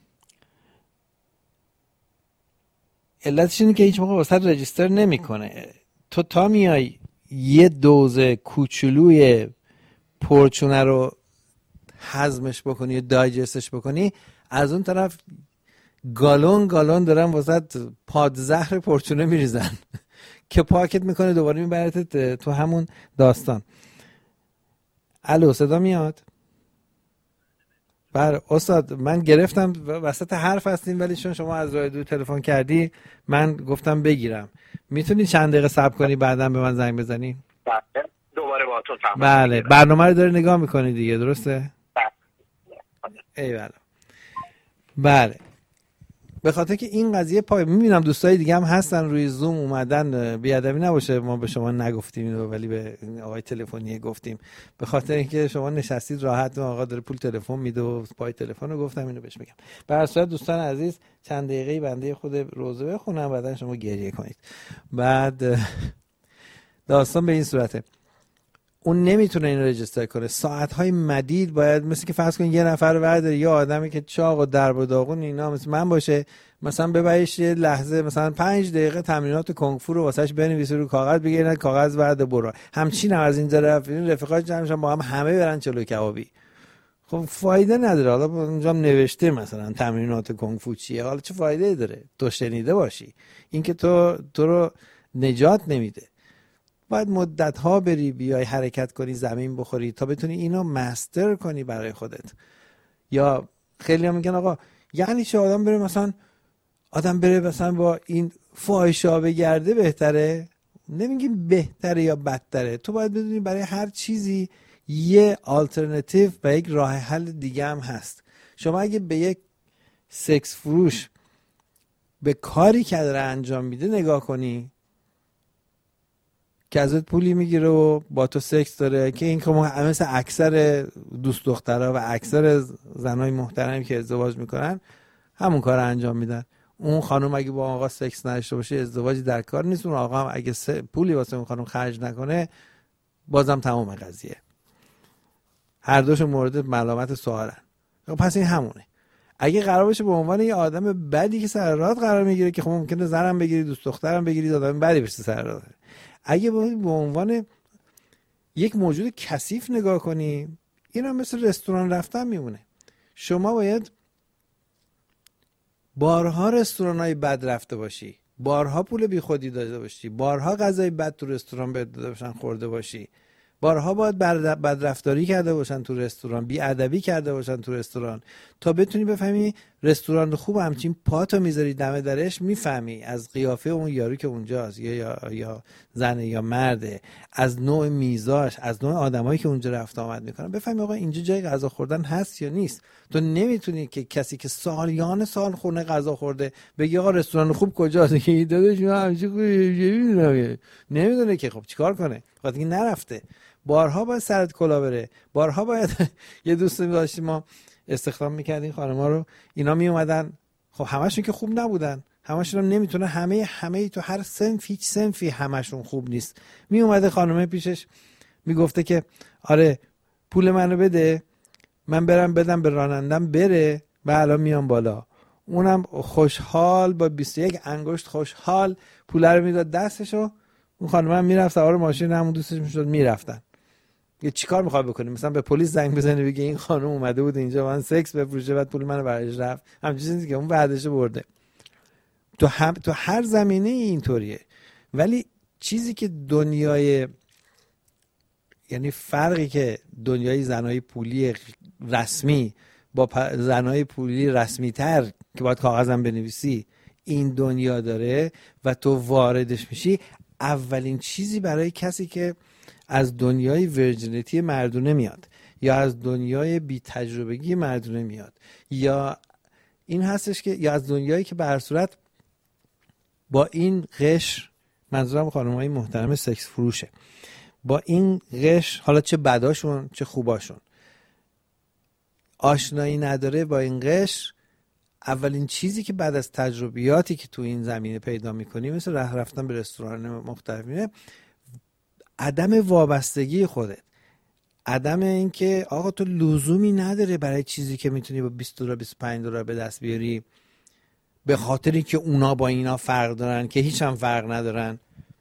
علتش اینه که هیچ موقع واسه رجیستر نمیکنه. تو تا میای یه دوز کوچولوی پرچونه رو هضمش بکنی یا دایجستش بکنی، از اون طرف گالون گالون دارن واسه پادزهر پرچونه میریزن که پاکت میکنه دوباره میبرتت تو همون داستان. الو صدا میاد؟ بله استاد، من گرفتم وسط حرف هستیم ولی چون شما از راه دور تلفن کردی من گفتم بگیرم. میتونی چند دقیقه صبر کنی بعداً به من زنگ بزنی؟ بله دوباره با تو تماس بله میگیرم. برنامه رو داری نگاه میکنی دیگه، درسته؟ بله. ایوالله. بله، به خاطر که این قضیه پای میبینم دوستای دیگه هم هستن روی زوم اومدن، بیادبی نباشه ما به شما نگفتیم اینو ولی به آقای تلفنی گفتیم، به خاطر اینکه شما نشستید راحت و آقا داره پول تلفن میده و پای تلفن رو گفتم اینو بهش بگم. به هر صورت دوستان عزیز چند دقیقه بنده خود روزه بخونم بعدن شما گریه کنید. بعد داستان به این صورته، اون نمیتونه این رجیستر کنه، ساعت‌های مدید باید، مثل که فرض کن یه نفر برداره یه آدمی که چاق و درب و داغون اینا مثل من باشه، مثلا ببریش یه لحظه مثلا پنج دقیقه تمرینات کنگ فو رو واسش بنویسه رو کاغذ، بگیرن کاغذ بعد برو. همچین هم از اینجا رفتین رفیقاش جمعشن با هم همه برن چلو کبابی، خب فایده نداره. حالا اونجا نوشته مثلا تمرینات کنگ فو چیه، حالا چه فایده داره؟ تو شنیده باشی. اینکه تو تو رو نجات نمیده. باید مدت ها بری بیای حرکت کنی، زمین بخوری تا بتونی اینو مستر کنی برای خودت. یا خیلی هم میگن آقا یعنی چه آدم بره مثلا آدم بره مثلا با این فاحشه‌ها بگرده بهتره؟ نمیگیم بهتره یا بدتره، تو باید بدونی برای هر چیزی یه آلترناتیو و یک راه حل دیگه هم هست. شما اگه به یک سکس فروش به کاری که داره انجام میده نگاه کنی که ازت پولی میگیره و با تو سکس داره، که این که مثل اکثر دوست دخترها و اکثر زنای محترمی که ازدواج میکنن همون کار انجام میدن. اون خانم اگه با آقا سکس نداشته باشه ازدواجی در کار نیست، اون آقا هم اگه پولی واسه اون خانم خرج نکنه بازم تمام قضیه. هر دوشون مورد ملامت سوالن. پس این همونه. اگه قرار باشه به عنوان یه آدم بدی که سر راه قرار میگیره، که خب ممکنه زنم بگیری، دوست دخترم بگیری، آدم بدی بشه سر راه، اگه به عنوان یک موجود کثیف نگاه کنی، اینا مثل رستوران رفتن میمونه. شما باید بارها رستورانای بد رفته باشی، بارها پول بی خودی داده باشی، بارها غذای بد تو رستوران بهت داده باشن خورده باشی، بارها باید بد رفتاری کرده باشن تو رستوران، بی ادبی کرده باشن تو رستوران، تا بتونی بفهمی رستوران خوب همچین پاتو میذاری دم درش، میفهمی از قیافه اون یارو که اونجاست یا یا یا زنه یا مرده، از نوع میزاش، از نوع آدمایی که اونجا رفت آمد میکنن، بفهمی آقا اینجا جای غذا خوردن هست یا نیست. تو نمیتونی که کسی که سالیان سال خونه غذا خورده بگی آقا رستوران خوب کجاست، که داداش من همیشه نمیدونم، نمیدونه که خب چیکار کنه، وقتی که نرفته. بارها باید سرت کلا بره، بارها باید یه دوستی داشتیم ما استخدام میکردیم خانم‌ها رو، اینا می اومدن، خب همشون که خوب نبودن، همشون هم نمیتونه همه همه تو هر سنف هیچ سنفی همشون خوب نیست. می اومده خانمه پیشش میگفته که آره پول منو بده من برم بدم به رانندم بره و الان میام بالا. اونم خوشحال با بیست و یک انگشت خوشحال پول رو میداد دستشو، اون خانم هم میرفت سوار ماشین همون دوستش میشد میرفتن. یه چیکار میخوای بکنی؟ مثلا به پلیس زنگ بزنی بگی این خانم اومده بود اینجا من سکس بفروشه بعد پول منو برایش رفت، همین چیزی که اون بعدش برده. تو هم تو هر زمینه اینطوریه. ولی چیزی که دنیای، یعنی فرقی که دنیای زنای پولی رسمی با زنای پولی رسمی تر که باید کاغذم بنویسی این دنیا داره و تو واردش میشی، اولین چیزی برای کسی که از دنیای ورجینیتی مردونه میاد یا از دنیای بی تجربگی مردونه میاد یا این هستش که یا از دنیایی که به هر صورت با این قشر، منظورم خانم‌های محترم سکس فروشه، با این قشر حالا چه بداشون چه خوباشون آشنایی نداره با این قشر، اولین چیزی که بعد از تجربیاتی که تو این زمینه پیدا میکنی مثل راه رفتن به رستوران مختلفینه، عدم وابستگی خودت، عدم این که آقا تو لزومی نداره برای چیزی که میتونی با بیست دلار بیست و پنج دلار به دست بیاری به خاطری که اونا با اینا فرق دارن که هیچ هم فرق ندارن،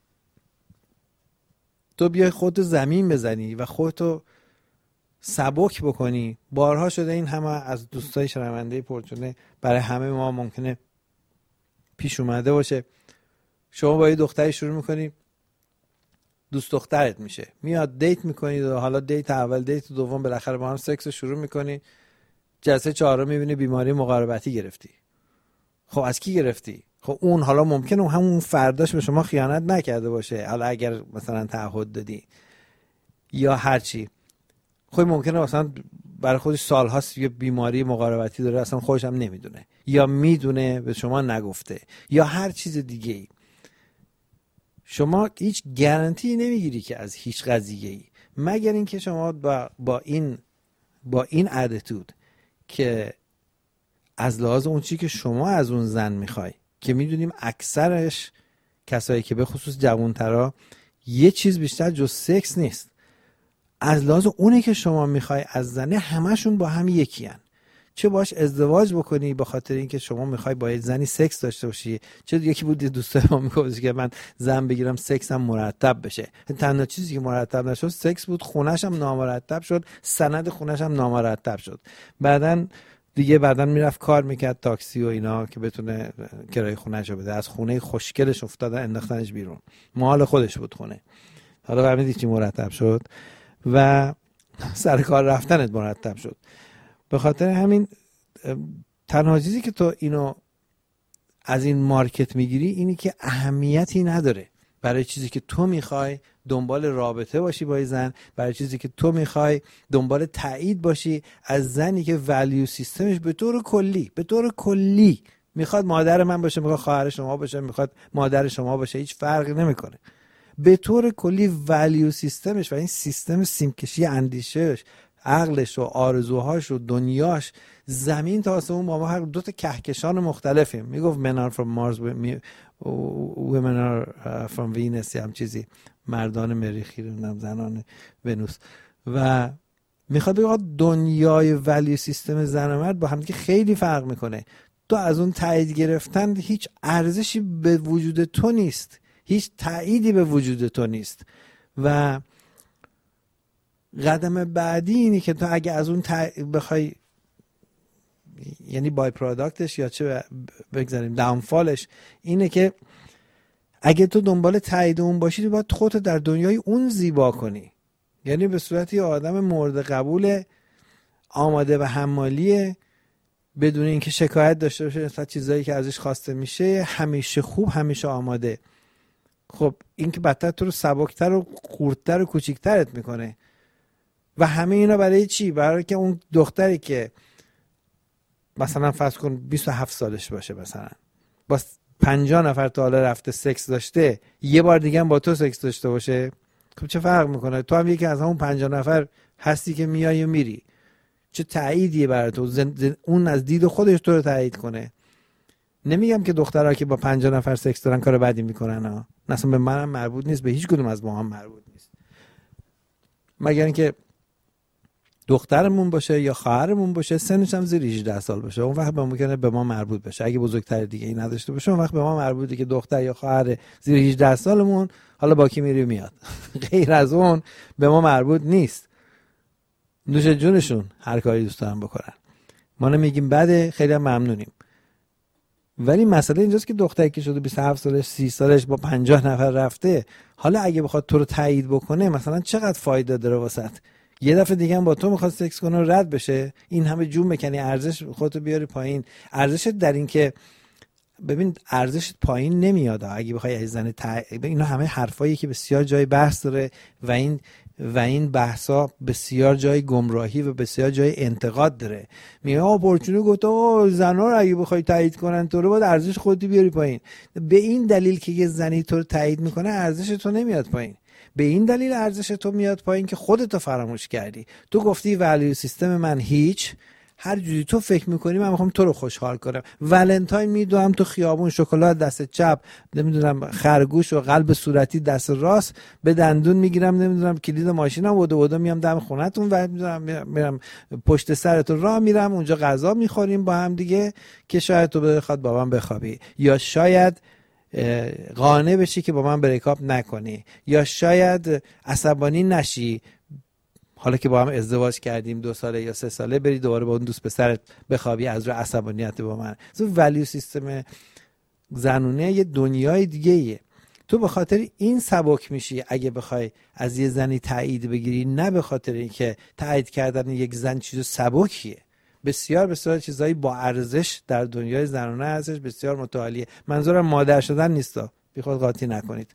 تو بیای خودتو زمین بزنی و خودتو سبک بکنی. بارها شده این همه از دوستای شنونده پرچونه برای همه ما ممکنه پیش اومده باشه. شما با یه دختری شروع میکنی، دوست دخترت میشه، میاد دیت میکنید و حالا دیت اول دیت دوم بالاخره با هم سکس شروع میکنی، جلسه چهارم میبینی بیماری مقاربتی گرفتی. خب از کی گرفتی؟ خب اون حالا ممکنه همون فرداش به شما خیانت نکرده باشه، حالا اگر مثلا تعهد دادی یا هر چی، خب ممکنه مثلا برای خودش سالهاست یه بیماری مقاربتی داره اصلا خودش هم نمیدونه یا میدونه به شما نگفته یا هر چیز دیگه ای. شما هیچ گارانتی نمیگیری که از هیچ قضیه‌ای، مگر اینکه شما با با این با این اتیتود که از لحاظ اون چیزی که شما از اون زن میخوای، که میدونیم اکثرش کسایی که به خصوص جوانترا یه چیز بیشتر جز سکس نیست، از لحاظ اونی که شما میخوای از زنه همشون با هم یکی هن. چه باش ازدواج بکنی به خاطر اینکه شما میخوای با یه زنی سکس داشته باشی، چه یکی بود دوستای ما میگفت که من زن بگیرم سکسم مرتب بشه، تنها چیزی که مرتب نشد سکس بود، خونش هم نامرتب شد، سند خونش هم نامرتب شد. بعدن دیگه بعدن میرفت کار میکرد تاکسی و اینا که بتونه کرایه خونه‌ش رو بده. از خونه خوشگلش افتادن انداختنش بیرون، مال خودش بود خونه. حالا فهمیدی چی مرتب شد و سر کار رفتنت مرتب شد. به خاطر همین تنها چیزی که تو اینو از این مارکت میگیری اینی که اهمیتی نداره برای چیزی که تو میخوای دنبال رابطه باشی با زن، برای چیزی که تو میخوای دنبال تایید باشی از زنی که ولیو سیستمش به طور کلی به طور کلی میخواد مادر من باشه، میخواد خواهر شما باشه، میخواد مادر شما باشه، هیچ فرقی نمیکنه. به طور کلی ولیو سیستمش و این سیستم سیمکشی اندیشش، عقلش و آرزوهاش و دنیاش زمین تا آسمون با ما هر دو تا کهکشان مختلفیم. میگفت men are from Mars women are from Venus هم چیزی، مردان مریخی رو زنان ونوس. و میخواد بگه دنیای ولیو سیستم زن و مرد با هم دیگه خیلی فرق میکنه. تو از اون تایید گرفتن هیچ ارزشی به وجود تو نیست، هیچ تأییدی به وجود تو نیست. و قدم بعدی اینه که تو اگه از اون بخوای، یعنی بای پروداکتش یا چه بگذاریم داونفالش اینه که اگه تو دنبال تایید اون باشی تو باید خودت در دنیای اون زیبا کنی. یعنی به صورت یه آدم مورد قبول، آماده به حمالیه، بدون اینکه شکایت داشته باشه نسبت چیزایی که ازش خواسته میشه، همیشه خوب، همیشه آماده. خب این که بدتر تو رو سبکتر و خردتر و کوچیکترت میکنه. و همه اینا برای چی؟ برای که اون دختری که مثلا فرض کن بیست و هفت سالش باشه، مثلا با پنجاه نفر تا حالا رفته سکس داشته، یه بار دیگه هم با تو سکس داشته باشه، خب چه فرق میکنه؟ تو هم یکی از همون پنجاه نفر هستی که میای و میری. چه تأییدیه برای تو؟ زن... زن... اون از دید خودش تو رو تأیید کنه. نمیگم که دخترها که با پنجاه نفر سکس دارن کار بدی میکنن ها، اصلا به منم مربوط نیست، به هیچ کدوم از ما هم مربوط نیست، مگر اینکه دخترمون باشه یا خواهرمون باشه سنش هم زیر هجده سال باشه، اون وقت ممکنه به ما مربوط بشه. اگه بزرگتر دیگه این نداشته باشه اون وقت به ما مربوطه که دختر یا خواهر زیر هجده سالمون حالا با کی میری میاد. غیر از اون به ما مربوط نیست. نوش جونشون هر کاری دوست دارن بکنن، ما نمیگیم بده، خیلی هم ممنونیم. ولی مسئله اینجاست که دختری که شده بیست و هفت سالش، سی سالش با پنجاه نفر رفته، حالا اگه بخواد تو رو تایید بکنه مثلا چقدر فایده داره واسط؟ یه دفعه دیگه هم با تو میخواد سکس کنه و رد بشه، این همه جون بکنی، ارزش خودتو بیاری پایین. ارزشت در این که ببین ارزشت پایین نمیاد اگه بخوای از زن ت... اینا همه حرفایی که بسیار جای بحث داره و این و این بحثا بسیار جای گمراهی و بسیار جای انتقاد داره. میگه آ پرچونه گفت آ زنا رو اگه بخوای تایید کنن تو رو باید ارزش خودت بیاری پایین. به این دلیل که یه زنی تو رو تایید میکنه ارزش تو نمیاد پایین. به این دلیل ارزش تو میاد پایین که خودت فراموش کردی. تو گفتی ولیو سیستم من هیچ، هر جوری تو فکر میکنی من میخوام تو رو خوشحال کنم. ولنتاین میدوام تو خیابون، شکلات دست چپ، نمیدونم خرگوش و قلب صورتی دست راست، به دندون میگیرم، نمیدونم کلید ماشینم بوده بوده میام دم خونتون و میدونم میرم پشت سرتون راه میرم اونجا غذا میخوریم با هم دیگه که شاید تو بخواد با من بخوابی، یا شاید قانع بشی که با من بریکاپ نکنی، یا شاید عصبانی نشی حالا که با هم ازدواج کردیم دو ساله یا سه ساله بری دوباره با اون دوست پسرت بخوابی از رو عصبانیت با من. تو ولیو سیستم زنونه یه دنیای دیگه ایه. تو به خاطر این سبک میشی اگه بخوای از یه زنی تایید بگیری، نه به خاطر اینکه تایید کردن یک زن چیز سبکیه. بسیار بسیار چیزایی با ارزش در دنیای زنانه هستش، بسیار متعالیه. منظورم مادر شدن نیستا، بی خود قاطی نکنید.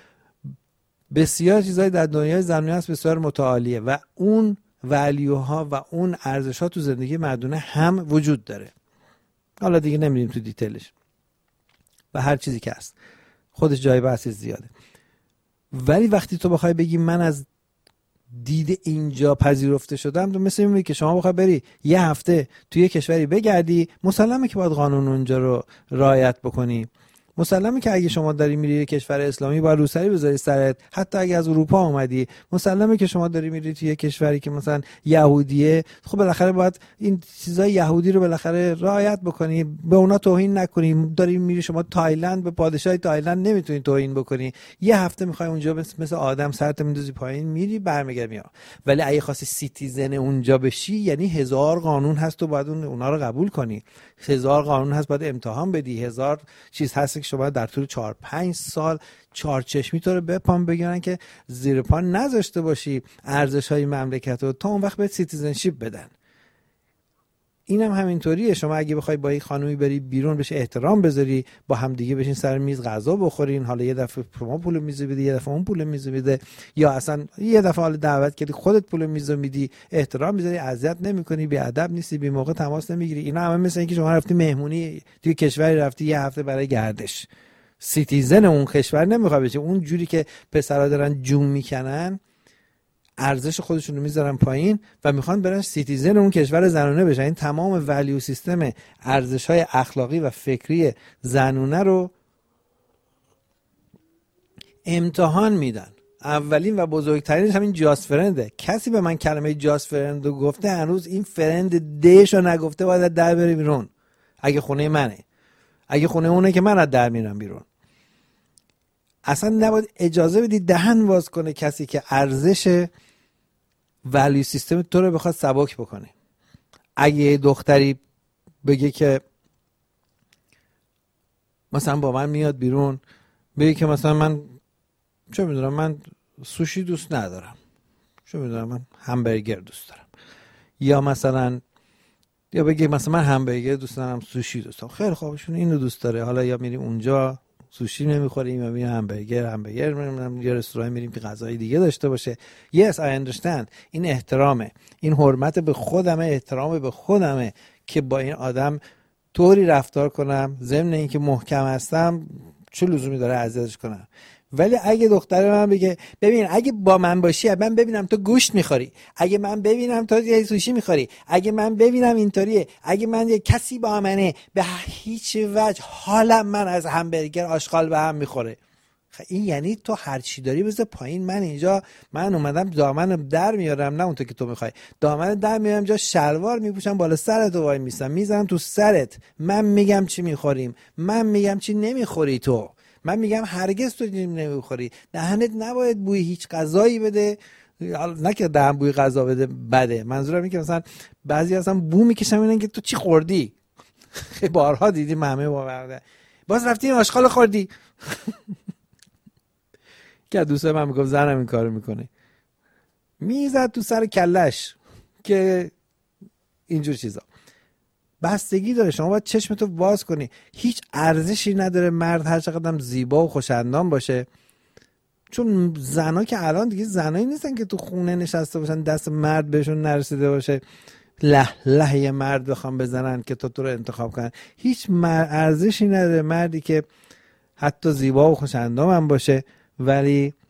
بسیار چیزایی در دنیای زنانه هست بسیار متعالیه و اون ولیوها و اون ارزش‌ها تو زندگی مردونه هم وجود داره. حالا دیگه نمیریم تو دیتیلش و هر چیزی که هست خودش جای بحث زیاده. ولی وقتی تو بخوای بگی من از دید اینجا پذیرفته شدم، تو مثل میگی که شما بخوای بری یه هفته توی یه کشوری بگردی، مسلمه که باید قانون اونجا رو رعایت بکنی. مسلمه که اگه شما داری میری کشور اسلامی باید روسری بذاری سرت، حتی اگه از اروپا اومدی. مسلمه که شما داری میری توی کشوری که مثلا یهودیه، خب بالاخره باید این چیزای یهودی رو بالاخره رعایت بکنی، به اونا توهین نکنی. داری میری شما تایلند، به پادشاه تایلند نمیتونی توهین بکنی. یه هفته میخوای اونجا مثل آدم سرت میندازی پایین، میری برمیگردی. ولی اگه خواستی سیتیزن اونجا بشی، یعنی هزار قانون هست و باید اونا رو قبول کنی. هزار قانون هست، باید امتحان بدی. هزار چیز هست که شما در طول چهار پنج سال چهار چشمی تو رو بپام بگیرن که زیر پا نذاشته باشی ارزش‌های مملکت رو، تا اون وقت به سیتیزنشیپ بدن. اینم هم همینطوریه. شما اگه بخوای با یک خانومی بری بیرون، بهش احترام بذاری، با هم دیگه بشین سر میز غذا بخورین، حالا یه دفعه شما پول میز میدی، یه دفعه اون پول میز میده، یا اصلا یه دفعه حالا دعوت کردی خودت پول میز میدی، احترام میذاری، اذیت نمیکنی، بی ادب نیستی، بی موقع تماس نمیگیری. اینا همه مثل اینکه شما رفتی مهمونی توی کشوری، رفتی یه هفته برای گردش، سیتیزن اون کشور نمیخواد بشی. اون جوری که پسرا دارن جون میکنن، ارزش خودشون رو میذارن پایین و میخوان برن سیتیزن اون کشور زنونه بشن. این تمام ولیو سیستم ارزش‌های اخلاقی و فکری زنونه رو امتحان میدن. اولین و بزرگترینش همین جاست فرنده. کسی به من کلمه جاست فرند رو گفته، هنوز این فرند دش رو نگفته، باید در بره بیرون. اگه خونه منه، اگه خونه اونه که من از در میرم بیرون. اصلا نباید اجازه بدی دهن واز کنه کسی که ارزش ولیو سیستم تو رو بخواد سبک بکنه. اگه دختری بگه که مثلا با من میاد بیرون، بگه که مثلا من چه میدونم من سوشی دوست ندارم، چه میدونم من همبرگر دوست دارم، یا مثلا یا بگه مثلا من همبرگر دوست دارم سوشی دوست دارم، خیلی خوبشون اینو دوست داره، حالا یا میریم اونجا سوشی نمیخوریم یا میریم همبرگر همبرگر میریم یه رستوران میریم که غذای دیگه داشته باشه. yes I understand. این احترامه، این حرمت به خودمه، احترام به خودمه که با این آدم طوری رفتار کنم، ضمن اینکه محکم هستم چه لزومی داره اذیتش کنم. ولی اگه دختر من بگه ببین اگه با من باشی، من ببینم تو گوشت میخوری، اگه من ببینم تو یه سوشی میخوری، اگه من ببینم اینطوریه، اگه من یه کسی با منه، به هیچ وجه حالم من از همبرگر آشغال به هم میخوره. این یعنی تو هر چی داری بذار پایین. من اینجا من اومدم دامن در میارم، نه اونطور که تو میخوای، دامن در میارم اینجا، شلوار میپوشم بالا سرت وای میسم، میذارم تو سرت، من میگم چی میخوریم، من میگم چی نمیخوری، تو من میگم هرگز تو نمیخوری. دهنت نباید بوی هیچ غذایی بده، نه که دهن بوی غذا بده بده، منظورم اینه که مثلا بعضی اصلا بو میکشن میگن که تو چی خوردی. بارها دیدیم همه باور باز رفتی آشغال خوردی. که دوست من میگفت زنم این کارو میکنه، میزد تو سر کلش که اینجور چیزا. بستگی داره، شما باید چشمتو باز کنی. هیچ ارزشی نداره مرد هر چقدر زیبا و خوش‌اندام باشه، چون زنا که الان دیگه زنایی نیستن که تو خونه نشسته باشن دست مرد بهشون نرسیده باشه، له له یه مرد بخوام بزنن که تو تو رو انتخاب کنن. هیچ ارزشی نداره مردی که حتی زیبا و خوش‌اندام هم باشه ولی